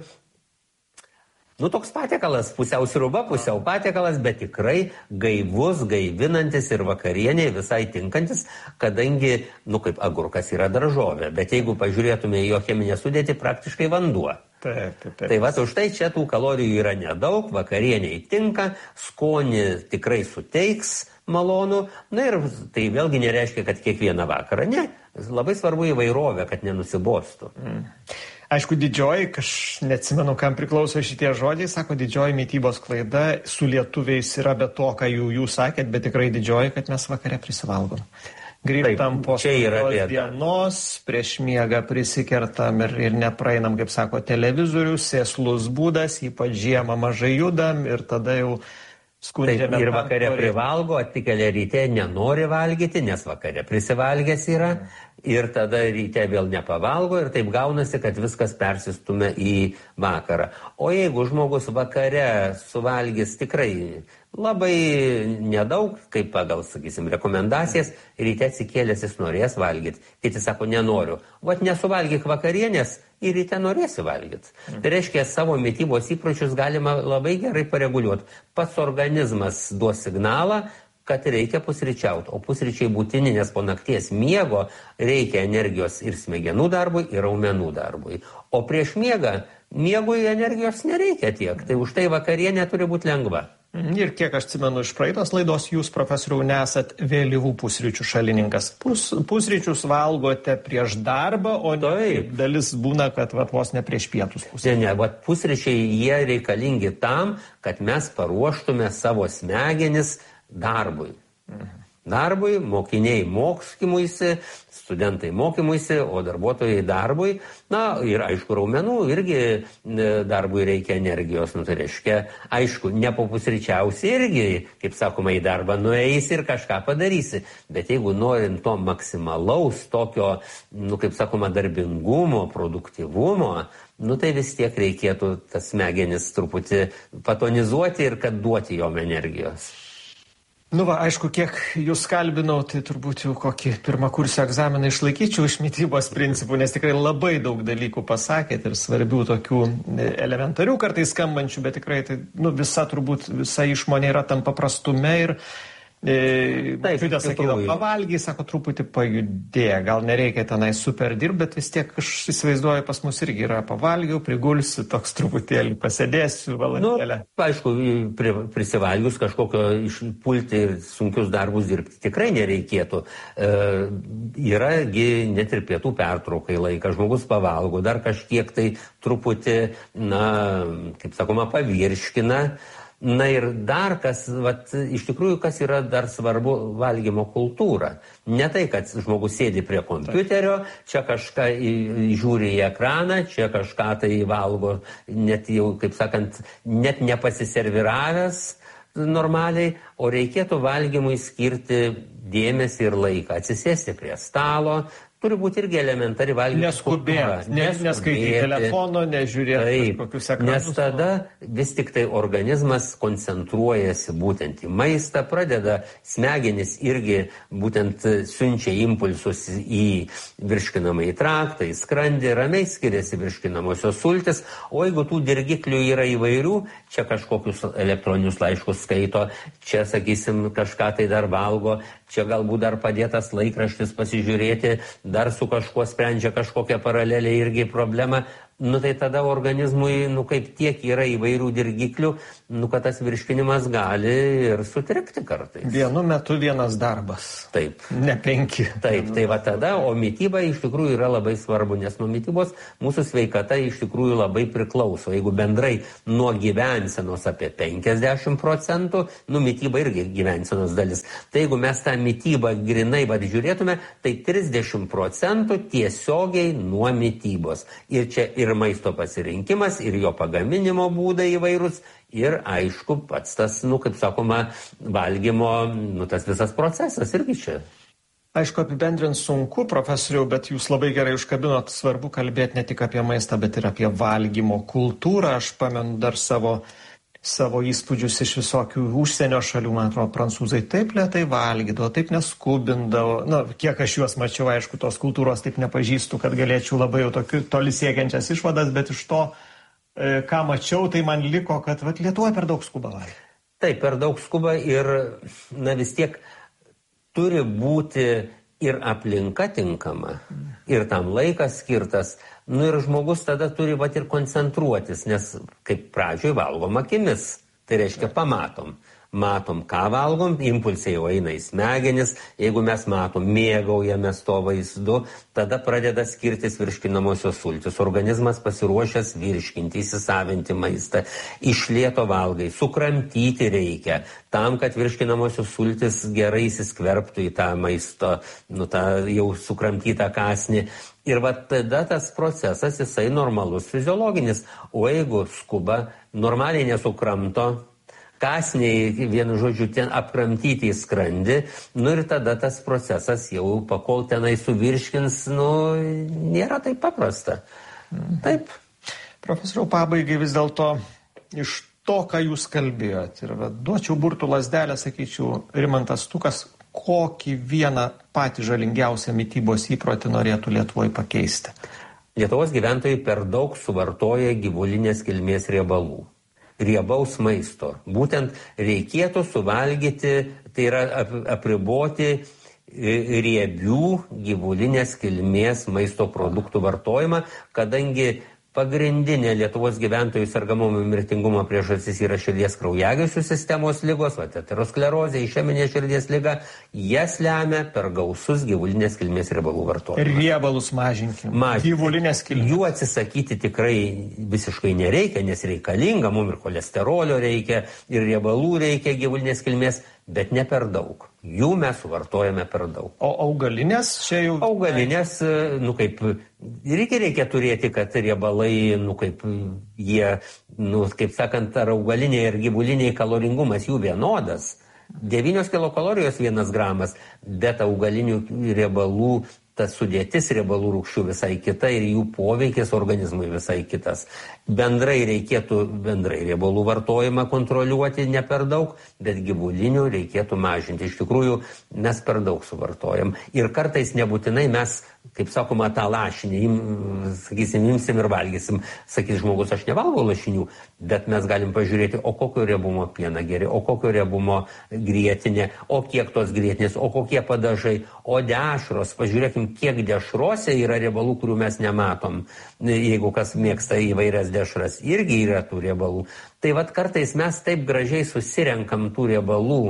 nu, toks patiekalas, pusiau sriuba, pusiau patiekalas, bet tikrai gaivus, gaivinantis ir vakarieniai visai tinkantis, kadangi, nu, kaip agurkas yra daržovė, bet jeigu pažiūrėtume į jo cheminę sudėtį, praktiškai vanduo. Taip, taip, taip. Tai va, už tai čia tų kalorijų yra nedaug, vakarieniai tinka, skonį tikrai suteiks malonu, na ir tai vėlgi nereiškia, kad kiekvieną vakarą, ne, labai svarbu įvairovė, kad nenusibostų. Mm. Aišku, didžioji, aš neatsimenu, kam priklauso šitie žodžiai, sako, didžioji mitybos klaida su lietuviais yra be to, ką jų, jūs sakėt, bet tikrai didžioji, kad mes vakare prisivalgom. Grįžtam po dienos, prieš miegą prisikertam ir, ir nepraeinam, kaip sako, televizorius, sėslus būdas, ypač žiemą mažai judam ir tada jau skundžiame. Taip, ir vakare privalgo, atikelia ryte nenori valgyti, nes vakare prisivalgęs yra ir tada ryte vėl nepavalgo ir taip gaunasi, kad viskas persistumia į vakarą. O jeigu žmogus vakare suvalgys tikrai labai nedaug, kaip pagal, sakysim, rekomendacijas, ryte atsikėlęs jis norės valgyti. Kiti sako, nenoriu. Vat nesuvalgyk vakarienės ir ryte norėsi valgyti. Mm. Tai reiškia, savo mitybos įpročius galima labai gerai pareguliuoti. Pats organizmas duos signalą, kad reikia pusryčiauti. O pusryčiai būtini, nes po nakties miego reikia energijos ir smegenų darbui, ir raumenų darbui. O prieš miegą, miegui energijos nereikia tiek. Tai už tai vakarienė turi būti lengva. Ir kiek aš atsimenu iš praeitos laidos, jūs, profesoriau, nesat vėlyvų pusryčių šalininkas. Pus, pusryčius valgote prieš darbą, o taip, dalis būna, kad vat, vos ne prieš pietus. Ne, ne, vat, pusryčiai jie reikalingi tam, kad mes paruoštume savo smegenis darbui. Mhm. Darbui, mokiniai mokymuisi, studentai mokymuisi, o darbuotojai darbui. Na ir aišku, raumenų irgi darbui reikia energijos. Nu, tai reiškia, aišku, nepopusryčiausi irgi, kaip sakoma, į darbą nueisi ir kažką padarysi. Bet jeigu norint to maksimalaus tokio, nu, kaip sakoma, darbingumo, produktyvumo, nu tai vis tiek reikėtų tas smegenis truputį patonizuoti ir kad duoti jom energijos. Nu va, aišku, kiek jūs kalbinau, tai turbūt jau kokį pirmą kursio egzaminą išlaikyčiau iš mitybos principų, nes tikrai labai daug dalykų pasakėt ir svarbių tokių elementarių kartais skambančių, bet tikrai tai, nu, visa turbūt, visa išmonė yra tam paprastume ir E, Taip, Žiūrė, sakydavo, pavalgiai, sako, truputį pajudėję, gal nereikia tenai super dirbti, bet vis tiek aš įsivaizduoju, pas mus irgi yra pavalgiau, prigulsiu, toks truputėlį pasėdėsiu valandėlę. Nu, aišku, pri, prisivalgius kažkokio išpulti ir sunkius darbus dirbti tikrai nereikėtų. E, yragi net ir pietų pertraukai laikas, žmogus pavalgo, dar kažkiek tai truputį, na, kaip sakoma, pavirškina. Na ir dar kas, vat, iš tikrųjų, kas yra dar svarbu valgymo kultūra. Ne tai, kad žmogus sėdi prie kompiuterio, čia kažką žiūri į ekraną, čia kažką tai valgo, net jau, kaip sakant, net nepasiserviravęs normaliai, o reikėtų valgymui skirti dėmesį ir laiką, atsisėsti prie stalo. Turi būti irgi elementari valgymo kultūra. Neskubėti, neskaityti telefono, nežiūrėti kokius ekranus. Nes tada vis tik tai organizmas koncentruojasi būtent į maistą, pradeda smegenis irgi būtent siunčia impulsus į virškinamąjį traktą, į skrandį, ramiai skiriasi virškinamosios sultys, o jeigu tų dirgiklių yra įvairių, čia kažkokius elektroninius laiškus skaito, čia, sakysim, kažką tai dar valgo, čia galbūt dar padėtas laikraštis pasižiūrėti, dar su kažkuo sprendžia kažkokią paralelę irgi problemą, nu tai tada organizmui, nu kaip tiek yra įvairių dirgiklių, nu kad tas virškinimas gali ir sutrikti kartais. Vienu metu vienas darbas. Taip. Ne penki. Taip, tai va tada, o mityba iš tikrųjų yra labai svarbu, nes nuo mitybos mūsų sveikata iš tikrųjų labai priklauso. Jeigu bendrai nuo gyvensenos apie penkiasdešimt procentų, nu mityba irgi gyvensenos dalis. Tai jeigu mes tą mitybą grinai vad žiūrėtume, tai trisdešimt procentų tiesiogiai nuo mitybos. Ir čia ir maisto pasirinkimas, ir jo pagaminimo būdai įvairūs, ir aišku, pats tas, nu, kaip sakoma, valgymo, nu, tas visas procesas irgi čia. Aišku, apibendrint sunku, profesoriau, bet jūs labai gerai užkabinot, svarbu kalbėti ne tik apie maistą, bet ir apie valgymo kultūrą. Aš pamenu dar savo, savo įspūdžius iš visokių užsienio šalių, man atrodo, prancūzai taip lėtai valgydavo, taip neskubindavo. Na, kiek aš juos mačiau, aišku, tos kultūros taip nepažįstu, kad galėčiau labai jau tokiu toli siekiančias išvadas, bet iš to, e, ką mačiau, tai man liko, kad vat, Lietuvoje per daug skuba valgyti. Taip, per daug skuba ir, na, vis tiek turi būti ir aplinka tinkama, ir tam laikas skirtas. Nu ir žmogus tada turi vat ir koncentruotis, nes kaip pradžioj valgom akimis, tai reiškia pamatom. Matom, ką valgom, impulsai jau eina į smegenis, jeigu mes matom, mėgaujamės to vaizdu, tada pradeda skirtis virškinamosios sultys. Organizmas pasiruošęs virškinti, įsisavinti maistą, iš lėto valgai, sukramtyti reikia, tam, kad virškinamosios sultys gerai įsiskverbtų į tą maisto, nu tą jau sukramtytą kąsnį. Ir va tada tas procesas, jisai normalus, fiziologinis. O jeigu skuba, normaliai nesukramto, kasniai, vienu žodžiu, ten apkramtyti į skrandį, nu ir tada tas procesas jau, pakol tenai suvirškins, nu, nėra taip paprasta. Taip. Profesoriau, pabaigai vis dėlto iš to, ką jūs kalbėjot, ir va, duočiau burtų lazdelę, sakyčiau, Rimantas Stukas, kokį vieną patį žalingiausią mitybos įprotį norėtų Lietuvoje pakeisti? Lietuvos gyventojai per daug suvartoja gyvulinės kilmės riebalų. Riebaus maisto. Būtent reikėtų suvalgyti, tai yra apriboti riebių gyvulinės kilmės maisto produktų vartojimą, kadangi pagrindinė Lietuvos gyventojų sergamumo mirtingumo priežastis yra širdies kraujagyslių sistemos ligos, aterosklerozė, išeminė širdies liga, jas lemia per gausus gyvulinės kilmės riebalų vartojimą. Ir riebalus mažinkim. Mažinkim. Gyvulinės kilmės. Jų atsisakyti tikrai visiškai nereikia, nes reikalinga, mums ir cholesterolio reikia, ir riebalų reikia gyvulinės kilmės, bet ne per daug. Jų mes suvartojame per daug. O augalinės čia jau... Augalinės, nu kaip, reikia, reikia turėti, kad riebalai, nu kaip jie, nu kaip sakant, ar augaliniai ir gyvuliniai kaloringumas jų vienodas. devynios kilokalorijos vienas gramas, bet augalinių riebalų ta sudėtis riebalų rūgščių visai kita ir jų poveikis organizmui visai kitas. Bendrai reikėtų bendrai riebalų vartojimą kontroliuoti ne per daug, bet gyvulinių reikėtų mažinti. Iš tikrųjų, mes per daug suvartojam. Ir kartais nebūtinai mes, kaip sakoma, tą lašinį, im, sakysim, imsim ir valgysim. Sakys žmogus, aš nevalgau lašinių, bet mes galim pažiūrėti, o kokio riebumo pieną geri, o kokio riebumo grietinė, o kiek tos grietinės, o kokie padažai, o dešros. Pažiūrėkim, kiek dešrose yra riebalų, kurių mes nematom. Jeigu kas mėgsta įvairias dešras, irgi yra tų riebalų. Tai vat kartais mes taip gražiai susirenkam tų riebalų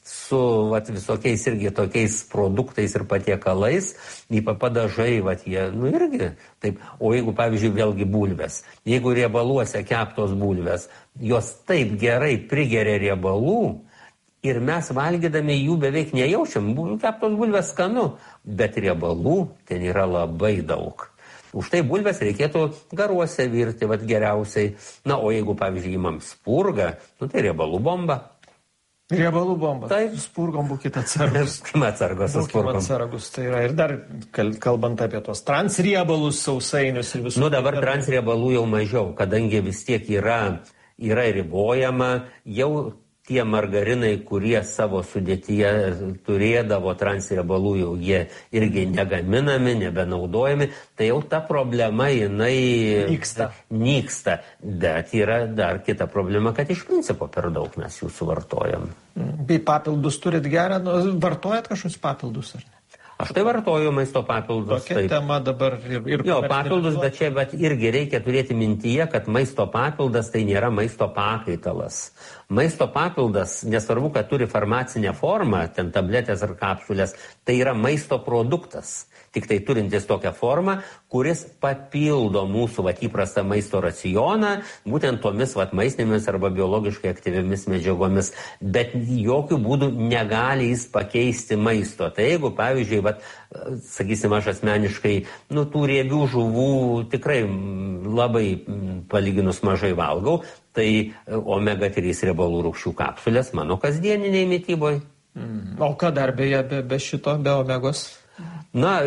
su vat, visokiais irgi tokiais produktais ir patiekalais, ypač padažai, vat, jie, nu irgi taip. O jeigu, pavyzdžiui, vėlgi bulvės, jeigu riebaluose keptos bulvės, jos taip gerai prigeria riebalų, ir mes valgydami jų beveik nejaučiam, keptos bulvės skanu, bet riebalų ten yra labai daug. Už tai bulvės reikėtų garuose virti, vat geriausiai. Na, o jeigu, pavyzdžiui, imam spurgą, nu tai riebalų bomba. Riebalų bomba. Taip. Spurgom būkit atsargus. atsargus su spurgom. Būkit atsargus. Tai yra ir dar kalbant apie tos transriebalus, sausainius ir visus. Nu, dabar transriebalų jau mažiau, kadangi vis tiek yra, yra ribojama, jau tie margarinai, kurie savo sudėtyje turėdavo transriebalų, jau jie irgi negaminami, nebenaudojami, tai jau ta problema, jinai nyksta. nyksta. Bet yra dar kita problema, kad iš principo per daug mes jų suvartojam. Bei papildus turit gerą, nu, vartojat kažkokius papildus, ar ne? Aš tai vartoju maisto papildus. Tokia taip. Tema dabar ir... ir jo, papildus, bet čia bet irgi reikia turėti mintyje, kad maisto papildas tai nėra maisto pakaitalas. Maisto papildas, nesvarbu, kad turi farmacinę formą, ten tabletės ar kapsulės, tai yra maisto produktas. Tik tai turintis tokią formą, kuris papildo mūsų vat, įprastą maisto racioną, būtent tomis vat, maistinėmis arba biologiškai aktyviamis medžiagomis, bet jokių būdų negali jis pakeisti maisto. Tai jeigu, pavyzdžiui, vat, sakysim, aš asmeniškai, nu, tų riebių žuvų tikrai labai palyginus mažai valgau, tai omega trys riebalų rūgščių kapsulės mano kasdieniniai mityboje. Mm. O ką dar beje be, be šito, be omegos? Na,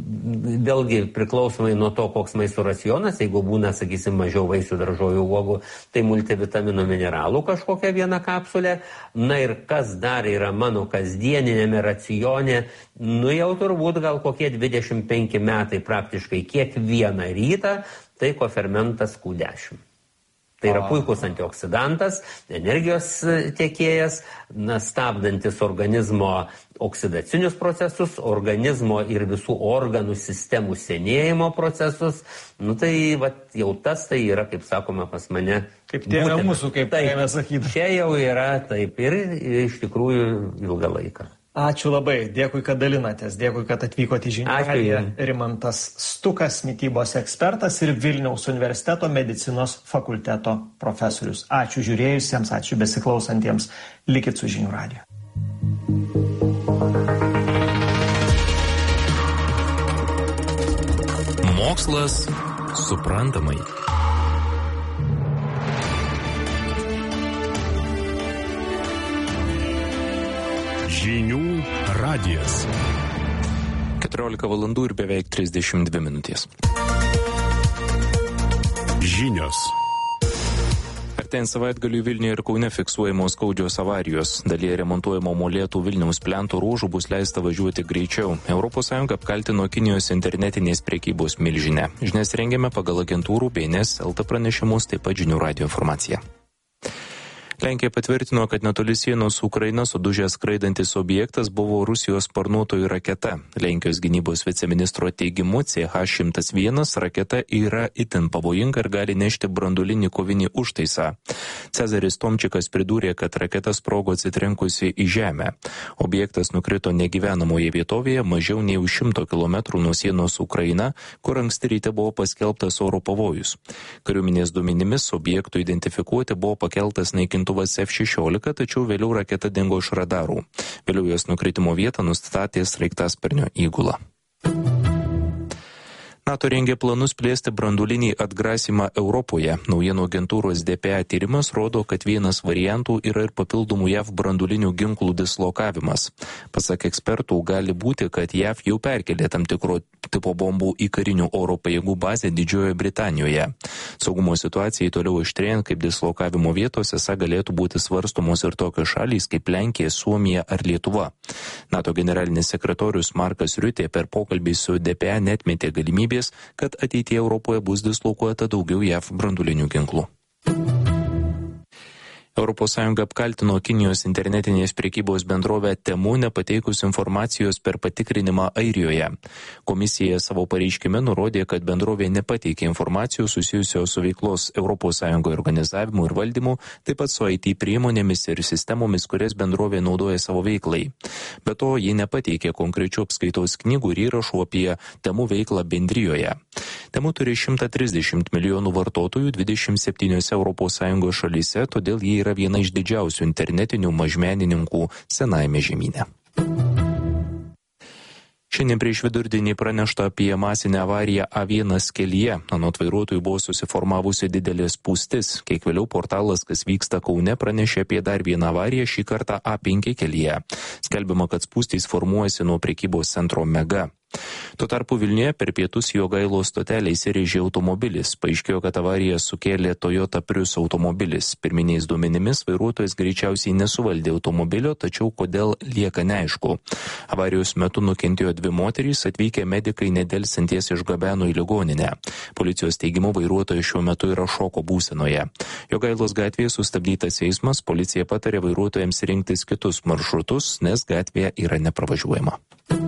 vėlgi priklausomai nuo to, koks maisto racionas, jeigu būna, sakysim, mažiau vaisių, daržovių, uogų, tai multivitaminų mineralų kažkokia viena kapsulė. Na ir kas dar yra mano kasdieninėme racione, nu jau turbūt gal kokie dvidešimt penki metai praktiškai kiekvieną rytą, tai kofermentas Q dešimt. Tai yra puikus antioksidantas, energijos tiekėjas, na, stabdantis organizmo oksidacinius procesus, organizmo ir visų organų sistemų senėjimo procesus. Nu tai vat, jau tas tai yra, kaip sakoma, pas mane. Kaip tėvė mūsų, kaip tėvė sakyti. Čia jau yra taip ir iš tikrųjų ilgą laiką. Ačiū labai, dėkui, kad dalinatės, dėkui, kad atvykote į Žinių radiją. Rimantas Stukas, mitybos ekspertas ir Vilniaus universiteto medicinos fakulteto profesorius. Ačiū žiūrėjusiems, ačiū besiklausantiems. Likit su Žinių radiju. Mokslas suprantamai. Žinių radijas. keturiolika valandų ir beveik trisdešimt dvi minutės. Žinios. Artėjant savaitgaliui Vilniuje ir Kaune fiksuojamos skaudžios avarijos. Dalyje remontuojamo molėtų Vilniaus plento ruožų bus leista važiuoti greičiau. Europos Sąjunga apkaltino Kinijos internetinės prekybos milžinę. Žinias rengiame pagal agentūrų B N S L T pranešimus, taip pat Žinių radijo informaciją. Lenkija patvirtino, kad netoli sienos su Ukraina sudužęs skraidantis objektas buvo Rusijos sparnuotoji raketa. Lenkijos gynybos viceministro teigimu C H šimtas vienas raketa yra itin pavojinga ir gali nešti branduolinį kovinį užtaisą. Cezaris Tomčikas pridūrė, kad raketa sprogo atsitrenkusi į žemę. Objektas nukrito negyvenamoje vietovėje mažiau nei už šimto kilometrų nuo sienos su Ukraina, kur anksti ryte buvo paskelbtas oro pavojus. Kariuomenės duomenimis objektų identifikuoti buvo pakeltas naikintuvas F šešiolika, tačiau vėliau raketa dingo iš radarų. Vėliau jos nukritimo vietą nustatė sraigtasparnio įgula. NATO rengia planus plėsti branduolinį atgrasymą Europoje. Naujienų agentūros D P A tyrimas rodo, kad vienas variantų yra ir papildomų J A V branduolinių ginklų dislokavimas. Pasak ekspertų, gali būti, kad J A V jau perkelė tam tikro tipo bombų į karinių oro pajėgų bazę Didžiojoje Britanijoje. Saugumo situacijai toliau aštrėjant, kaip dislokavimo vietos esą galėtų būti svarstomos ir tokios šalys kaip Lenkija, Suomija ar Lietuva. NATO generalinis sekretorius Markas Riutė per pokalbį su D P A neatmetė galimybės, kad ateityje Europoje bus dislokuota daugiau J A V branduolinių ginklų. Europos Sąjunga apkaltino Kinijos internetinės prekybos bendrovę Temu nepateikus informacijos per patikrinimą Airijoje. Komisija savo pareiškime nurodė, kad bendrovė nepateikė informacijos susijusios su veiklos Europos Sąjungoje organizavimu ir valdymu, taip pat su I T priemonėmis ir sistemomis, kurias bendrovė naudoja savo veiklai. Be to, ji nepateikė konkrečių apskaitos knygų ir įrašų apie Temu veiklą bendrijoje. Temu turi šimtą trisdešimt milijonų vartotojų dvidešimt septyniose Europos Sąjungos šalyse, todėl jie yra viena iš didžiausių internetinių mažmenininkų senajame žemyne. Šiandien prieš vidurdienį pranešta apie masinę avariją A vienas kelyje. Anot vairuotojų buvo susiformavusi didelė spūstis. Kiek vėliau portalas, kas vyksta Kaune, pranešė apie dar vieną avariją, šį kartą A penki kelyje. Skelbiama, kad spūstys formuojasi nuo prekybos centro Mega. Tuo tarpu Vilniuje per pietus Jogailos stotelę įsirėžė automobilis. Paaiškėjo, kad avariją sukėlė Toyota Prius automobilis. Pirminiais duomenimis vairuotojas greičiausiai nesuvaldė automobilio, tačiau kodėl lieka neaišku. Avarijos metu nukentėjo dvi moterys, atvykę medikai nedelsiant jas išgabeno į ligoninę. Policijos teigimu vairuotojas šiuo metu yra šoko būsenoje. Jogailos gatvėje sustabdytas eismas, policija patarė vairuotojams rinktis kitus maršrutus, nes gatvėje yra nepravažiuojama.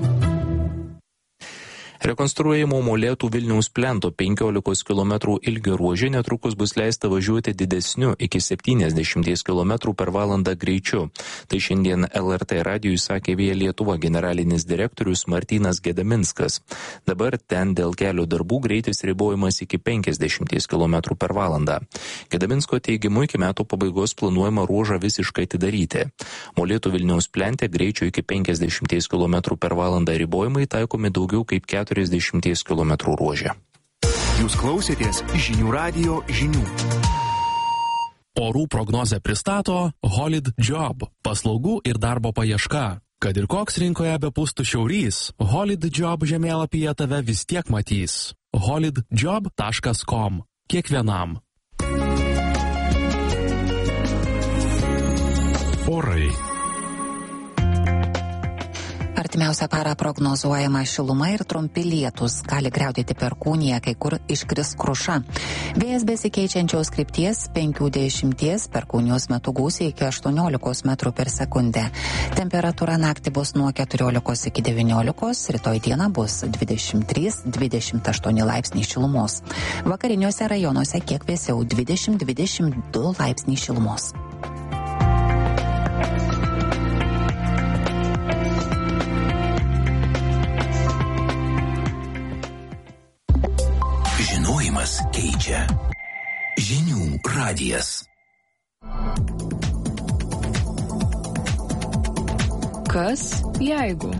Rekonstruojamo molėtų Vilniaus plento penkiolikos kilometrų ilgio ruože netrukus bus leista važiuoti didesniu iki septyniasdešimties kilometrų per valandą greičiu. Tai šiandien L R T radijui sakė Via Lietuva generalinis direktorius Martynas Gedaminskas. Dabar ten dėl kelio darbų greitis ribojamas iki penkiasdešimties kilometrų per valandą. Gedaminsko teigimu iki metų pabaigos planuojama ruožą visiškai atidaryti. Molėtų Vilniaus plente greičio iki penkiasdešimties kilometrų per valandą ribojimai taikomi daugiau kaip keturiasdešimties kilometrų ruože. Jūs klausėtės žinių radijo žinių. Orų prognozę pristato Holid Job – paslaugų ir darbo paieška. Kad ir koks rinkoje bepūstų šiaurys, Holid Job žemėlapyje tave vis tiek matys. holid job taškas com. Kiekvienam. Orai. Artimiausią parą prognozuojama šiluma ir trumpi lietūs, gali griaudėti perkūnija, kai kur iškris kruša. Vėjas besikeičiančios krypties penkių dešimties, perkūnijos metu gūsiai iki aštuoniolikos metrų per sekundę. Temperatūra naktį bus nuo keturiolikos iki devyniolikos, rytoj dieną bus dvidešimt trys dvidešimt aštuoni laipsniai šilumos. Vakariniuose rajonuose kiek vėsiau dvidešimt dvidešimt du laipsniai šilumos. Žinojimas keičia. Žinių radijas. Kas jeigu?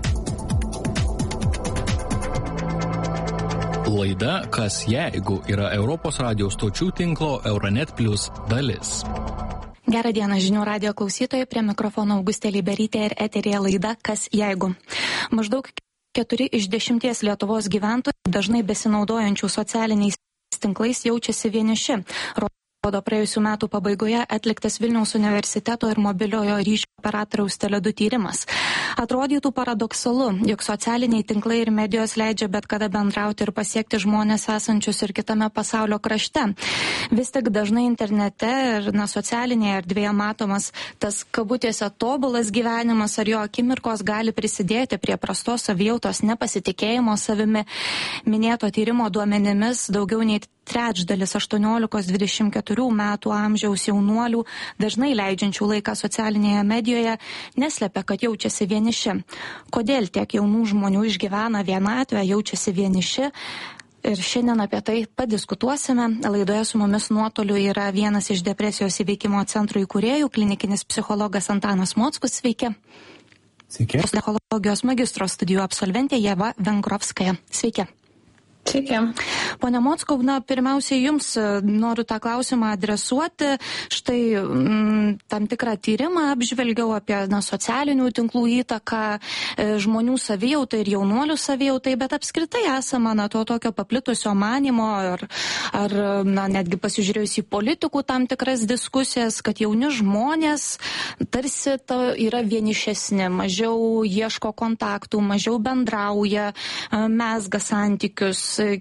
Laida Kas jeigu yra Europos radijo stočių tinklo Euronet Plus dalis. Gerą dieną žinių radijo klausytojai, prie mikrofono Augustė Liberytė ir eteryje laida Kas jeigu. Maždaug keturi iš dešimties Lietuvos gyventojų dažnai besinaudojančių socialiniais tinklais jaučiasi vieniši. Rodo praėjusių metų pabaigoje atliktas Vilniaus universiteto ir mobiliojo ryšio operatoriaus Tele du tyrimas. Atrodytų paradoksalu, jog socialiniai tinklai ir medijos leidžia bet kada bendrauti ir pasiekti žmonės esančius ir kitame pasaulio krašte. Vis tik dažnai internete ir na, socialinėje erdvėje matomas tas kabutėse tobulas gyvenimas ar jo akimirkos gali prisidėti prie prastos savijautos, nepasitikėjimo savimi. Minėto tyrimo duomenimis daugiau nei trečdalis aštuoniolikos dvidešimt keturių metų amžiaus jaunuolių, dažnai leidžiančių laiką socialinėje medijoje, neslepia, kad jaučiasi vieniši. Kodėl tiek jaunų žmonių išgyvena vienatvę, jaučiasi vieniši? Ir šiandien apie tai padiskutuosime. Laidoje su mumis nuotoliu yra vienas iš depresijos įveikimo centrų įkūrėjų, klinikinis psichologas Antanas Mockus. Sveiki. Sveiki. Psichologijos magistro studijų absolventė Ieva Vengrovskaja. Sveiki. Sveiki. Pone Mockau, na, pirmiausiai jums noriu tą klausimą adresuoti. Štai m, tam tikrą tyrimą apžvelgiau apie na, socialinių tinklų įtaką e, žmonių savijautai ir jaunuolių savijautai, bet apskritai esama na, to tokio paplitusio manimo ar, ar na, netgi pasižiūrėjus į politikų tam tikras diskusijas, kad jauni žmonės tarsi ta, yra vienišesni, mažiau ieško kontaktų, mažiau bendrauja, mezga santykius.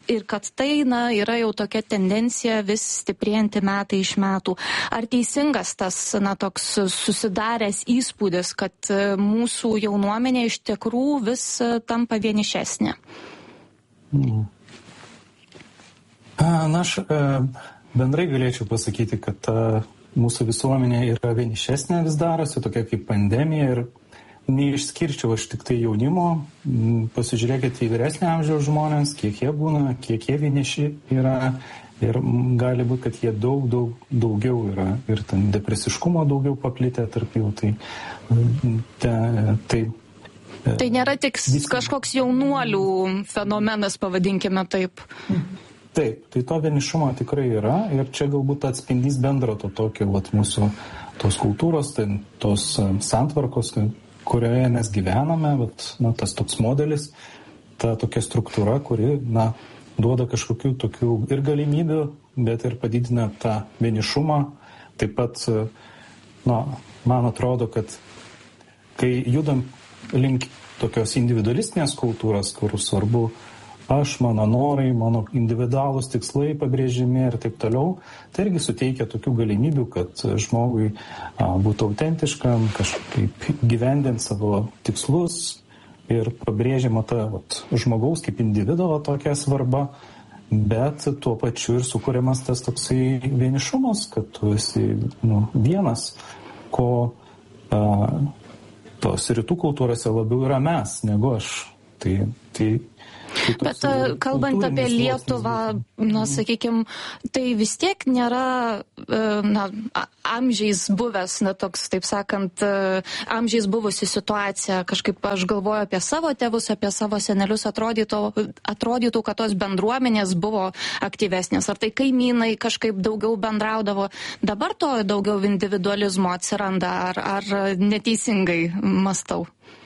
ir kad tai na, yra jau tokia tendencija vis stiprėjanti metai iš metų. Ar teisingas tas na, toks susidaręs įspūdis, kad mūsų jaunuomenė iš tikrųjų vis tampa vienišesnė? Mm. Na, aš bendrai galėčiau pasakyti, kad mūsų visuomenė yra vienišesnė vis darosi, tokia kaip pandemija, ir neišskirčiau aš tik tai jaunimo. Pasižiūrėkite į vyresnį amžiaus žmonės, kiek jie būna, kiek jie vieniši yra, ir gali būti, kad jie daug, daug daugiau yra, ir ten depresiškumo daugiau paplitę tarp jų. Tai, te, tai, tai nėra tik vis... kažkoks jaunuolių fenomenas, pavadinkime taip. Taip, tai to vienišumo tikrai yra, ir čia galbūt atspindys bendro to tokio vat, mūsų tos kultūros, tai, tos santvarkos, kurioje mes gyvename, vat, na, tas toks modelis, ta tokia struktūra, kuri na, duoda kažkokių tokių ir galimybių, bet ir padidina tą vienišumą. Taip pat, na, man atrodo, kad kai judam link tokios individualistinės kultūros, kur svarbu aš, mano norai, mano individualūs tikslai pabrėžimi ir taip toliau, tai irgi suteikia tokių galimybių, kad žmogui a, būtų autentiškam, kažkaip gyvendint savo tikslus ir pabrėžiama ta vat, žmogaus kaip individo tokia svarba, bet tuo pačiu ir sukūriamas tas toksai vienišumas, kad tu esi nu, vienas, ko a, tos rytų kultūrose labiau yra mes negu aš. Tai, tai Bet kalbant apie Lietuvą, na, sakykime, tai vis tiek nėra na, amžiais buvęs, na, toks, taip sakant, amžiais buvusi situacija. Kažkaip aš galvoju apie savo tėvus, apie savo senelius, atrodytų, atrodytų, kad tos bendruomenės buvo aktyvesnės. Ar tai kaimynai kažkaip daugiau bendraudavo. Dabar to daugiau individualizmo atsiranda, ar, ar neteisingai mastau?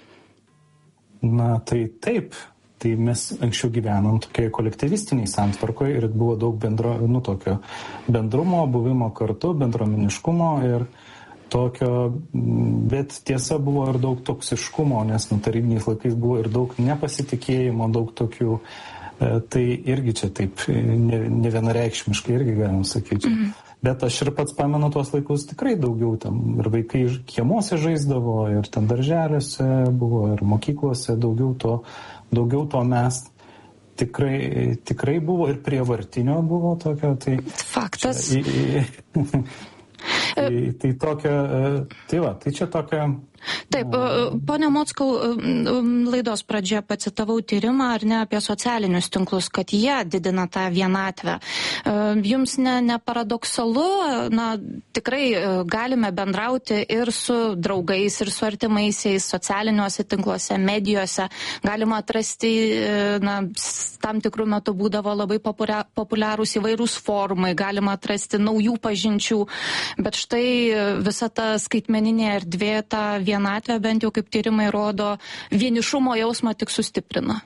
Na, tai taip. Tai mes anksčiau gyvenom tokiai kolektyvistiniai santvarkoje ir buvo daug bendro, nu, tokio bendrumo, buvimo kartu, bendruomeniškumo ir tokio, bet tiesa buvo ir daug toksiškumo, nes nu, tarybiniais laikais buvo ir daug nepasitikėjimo, daug tokių, e, tai irgi čia taip ne, ne vienareikšmiškai irgi galim sakyti. Mhm. Bet aš ir pats pamenu tuos laikus tikrai daugiau tam ir vaikai kiemuose žaisdavo, ir ten darželiuose buvo, ir mokyklose daugiau to Daugiau to mes tikrai, tikrai buvo ir prievartinio buvo tokio. Tai, faktas. Čia, į, į, tai, tai tokia, tai va, tai čia tokia. Taip, ponia Mockau, laidos pradžioje pacitavau tyrimą, ar ne, apie socialinius tinklus, kad jie didina tą vienatvę. Jums ne, ne paradoksalu, na, tikrai galime bendrauti ir su draugais, ir su artimaisiais socialiniuose tinkluose, medijose. Galima atrasti, na, tam tikrų metų būdavo labai populiarūs įvairūs forumai, galima atrasti naujų pažinčių, bet štai visa ta skaitmeninė erdvė, ta vienatvė, bent jau kaip tyrimai rodo, vienišumo jausmą tik sustiprina.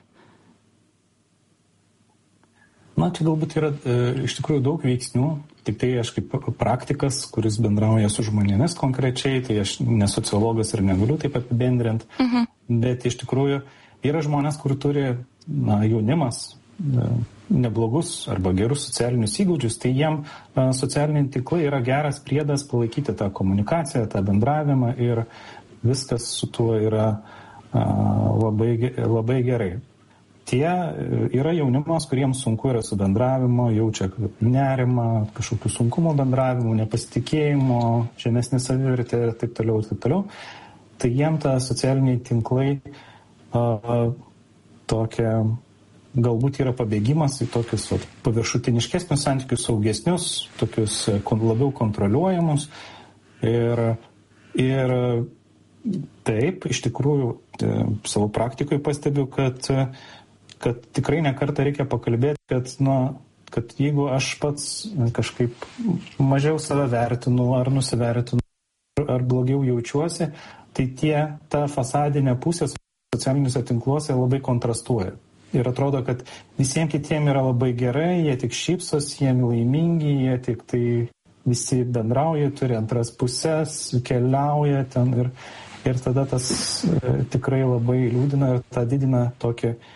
Na, čia galbūt yra e, iš tikrųjų daug veiksnių, tik tai aš kaip praktikas, kuris bendrauja su žmonėmis konkrečiai, tai aš ne sociologas ir negaliu taip apibendrinti, uh-huh. bet iš tikrųjų yra žmonės, kur turi na, jaunimas e, neblogus arba gerus socialinius įgūdžius, tai jiem e, socialiniai tinklai yra geras priedas palaikyti tą komunikaciją, tą bendravimą ir viskas su tuo yra a, labai, labai gerai. Tie yra jaunimas, kuriems sunku yra su bendravimo, jaučia nerimą, kažkokių sunkumų bendravimo, nepasitikėjimo, žemesnė savivertė ir taip toliau, ir taip toliau. Tai jiem ta socialiniai tinklai a, a, tokia, galbūt yra pabėgimas į tokius a, paviršutiniškesnius santykius, saugesnius, tokius kon, labiau kontroliuojamus. Ir, ir taip, iš tikrųjų, savo praktikoje pastebiu, kad, kad tikrai nekartą reikia pakalbėti, kad, nu, kad jeigu aš pats kažkaip mažiau save vertinu ar nusivertinu, ar blogiau jaučiuosi, tai tie, ta fasadinė pusė socialiniuose tinkluose labai kontrastuoja. Ir atrodo, kad visiems kitiems yra labai gerai, jie tik šypsos, jie laimingi, jie tik tai visi bendrauja, turi antras pusės, keliauja ten ir Ir tada tas e, tikrai labai liūdina ir tą didina tokį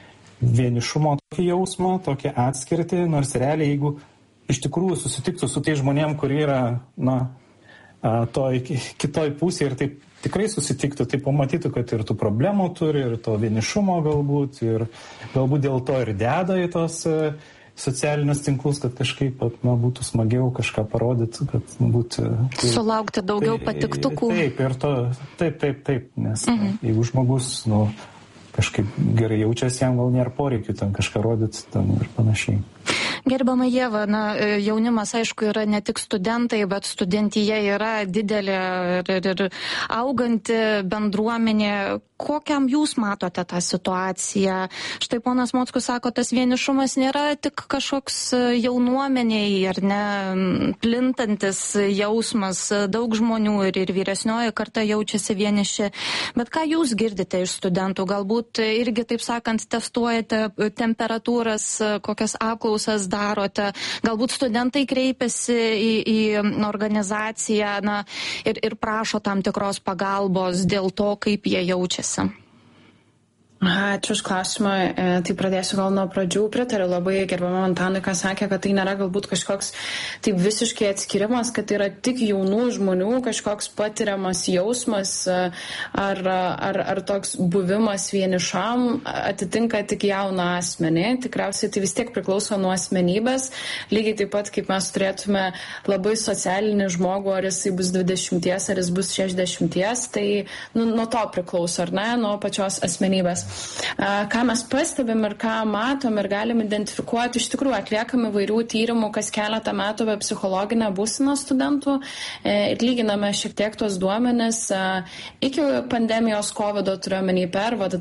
vienišumo tokį jausmą, tokį atskirtį, nors realiai, jeigu iš tikrųjų susitiktų su tai žmonėm, kurie yra, na, toj kitoj pusėje ir taip tikrai susitiktų, tai pamatytų, kad ir tų problemų turi, ir to vienišumo galbūt, ir galbūt dėl to ir deda į tos socialinius tinklus, kad kažkaip, na, būtų smagiau kažką parodyti, kad būtų... Tai, sulaukti daugiau tai, patiktukų. Taip, ir to, taip, taip, taip, nes Mhm. jeigu žmogus, nu, kažkaip gerai jaučiasi, jam gal nėra poreikių ten kažką rodyti ten ir panašiai. Gerbiama Ieva, na, jaunimas, aišku, yra ne tik studentai, bet studentija yra didelė ir, ir, ir auganti bendruomenė. Kokiam jūs matote tą situaciją? Štai ponas Mockus sako, tas vienišumas nėra tik kažkoks jaunuomeniai ar ne plintantis jausmas. Daug žmonių ir, ir vyresnioji karta jaučiasi vieniši. Bet ką jūs girdite iš studentų? Galbūt irgi, taip sakant, testuojate temperatūras, kokias apklausas darote. Galbūt studentai kreipiasi į, į organizaciją, na, ir, ir prašo tam tikros pagalbos dėl to, kaip jie jaučiasi. Ačiū už klausimą. Tai pradėsiu gal nuo pradžių. Pritariu labai gerbiamam Antanui, ką sakė, kad tai nėra galbūt kažkoks taip visiškai atskirimas, kad tai yra tik jaunų žmonių kažkoks patiriamas jausmas ar, ar, ar toks buvimas vienišam atitinka tik jauną asmenį. Tikriausiai tai vis tiek priklauso nuo asmenybės. Lygiai taip pat, kaip mes turėtume labai socialinį žmogų, ar jisai bus dvidešimties, ar jis bus šešiasdešimties, tai nu, nuo to priklauso, ar ne, nuo pačios asmenybės. Ką mes pastebim ir ką matom ir galim identifikuoti, iš tikrųjų atliekam įvairių tyrimų, kas keletą metų apie psichologinę būseną studentų ir lyginame šiek tiek tos duomenis iki pandemijos kovido, turiuomenį per, vad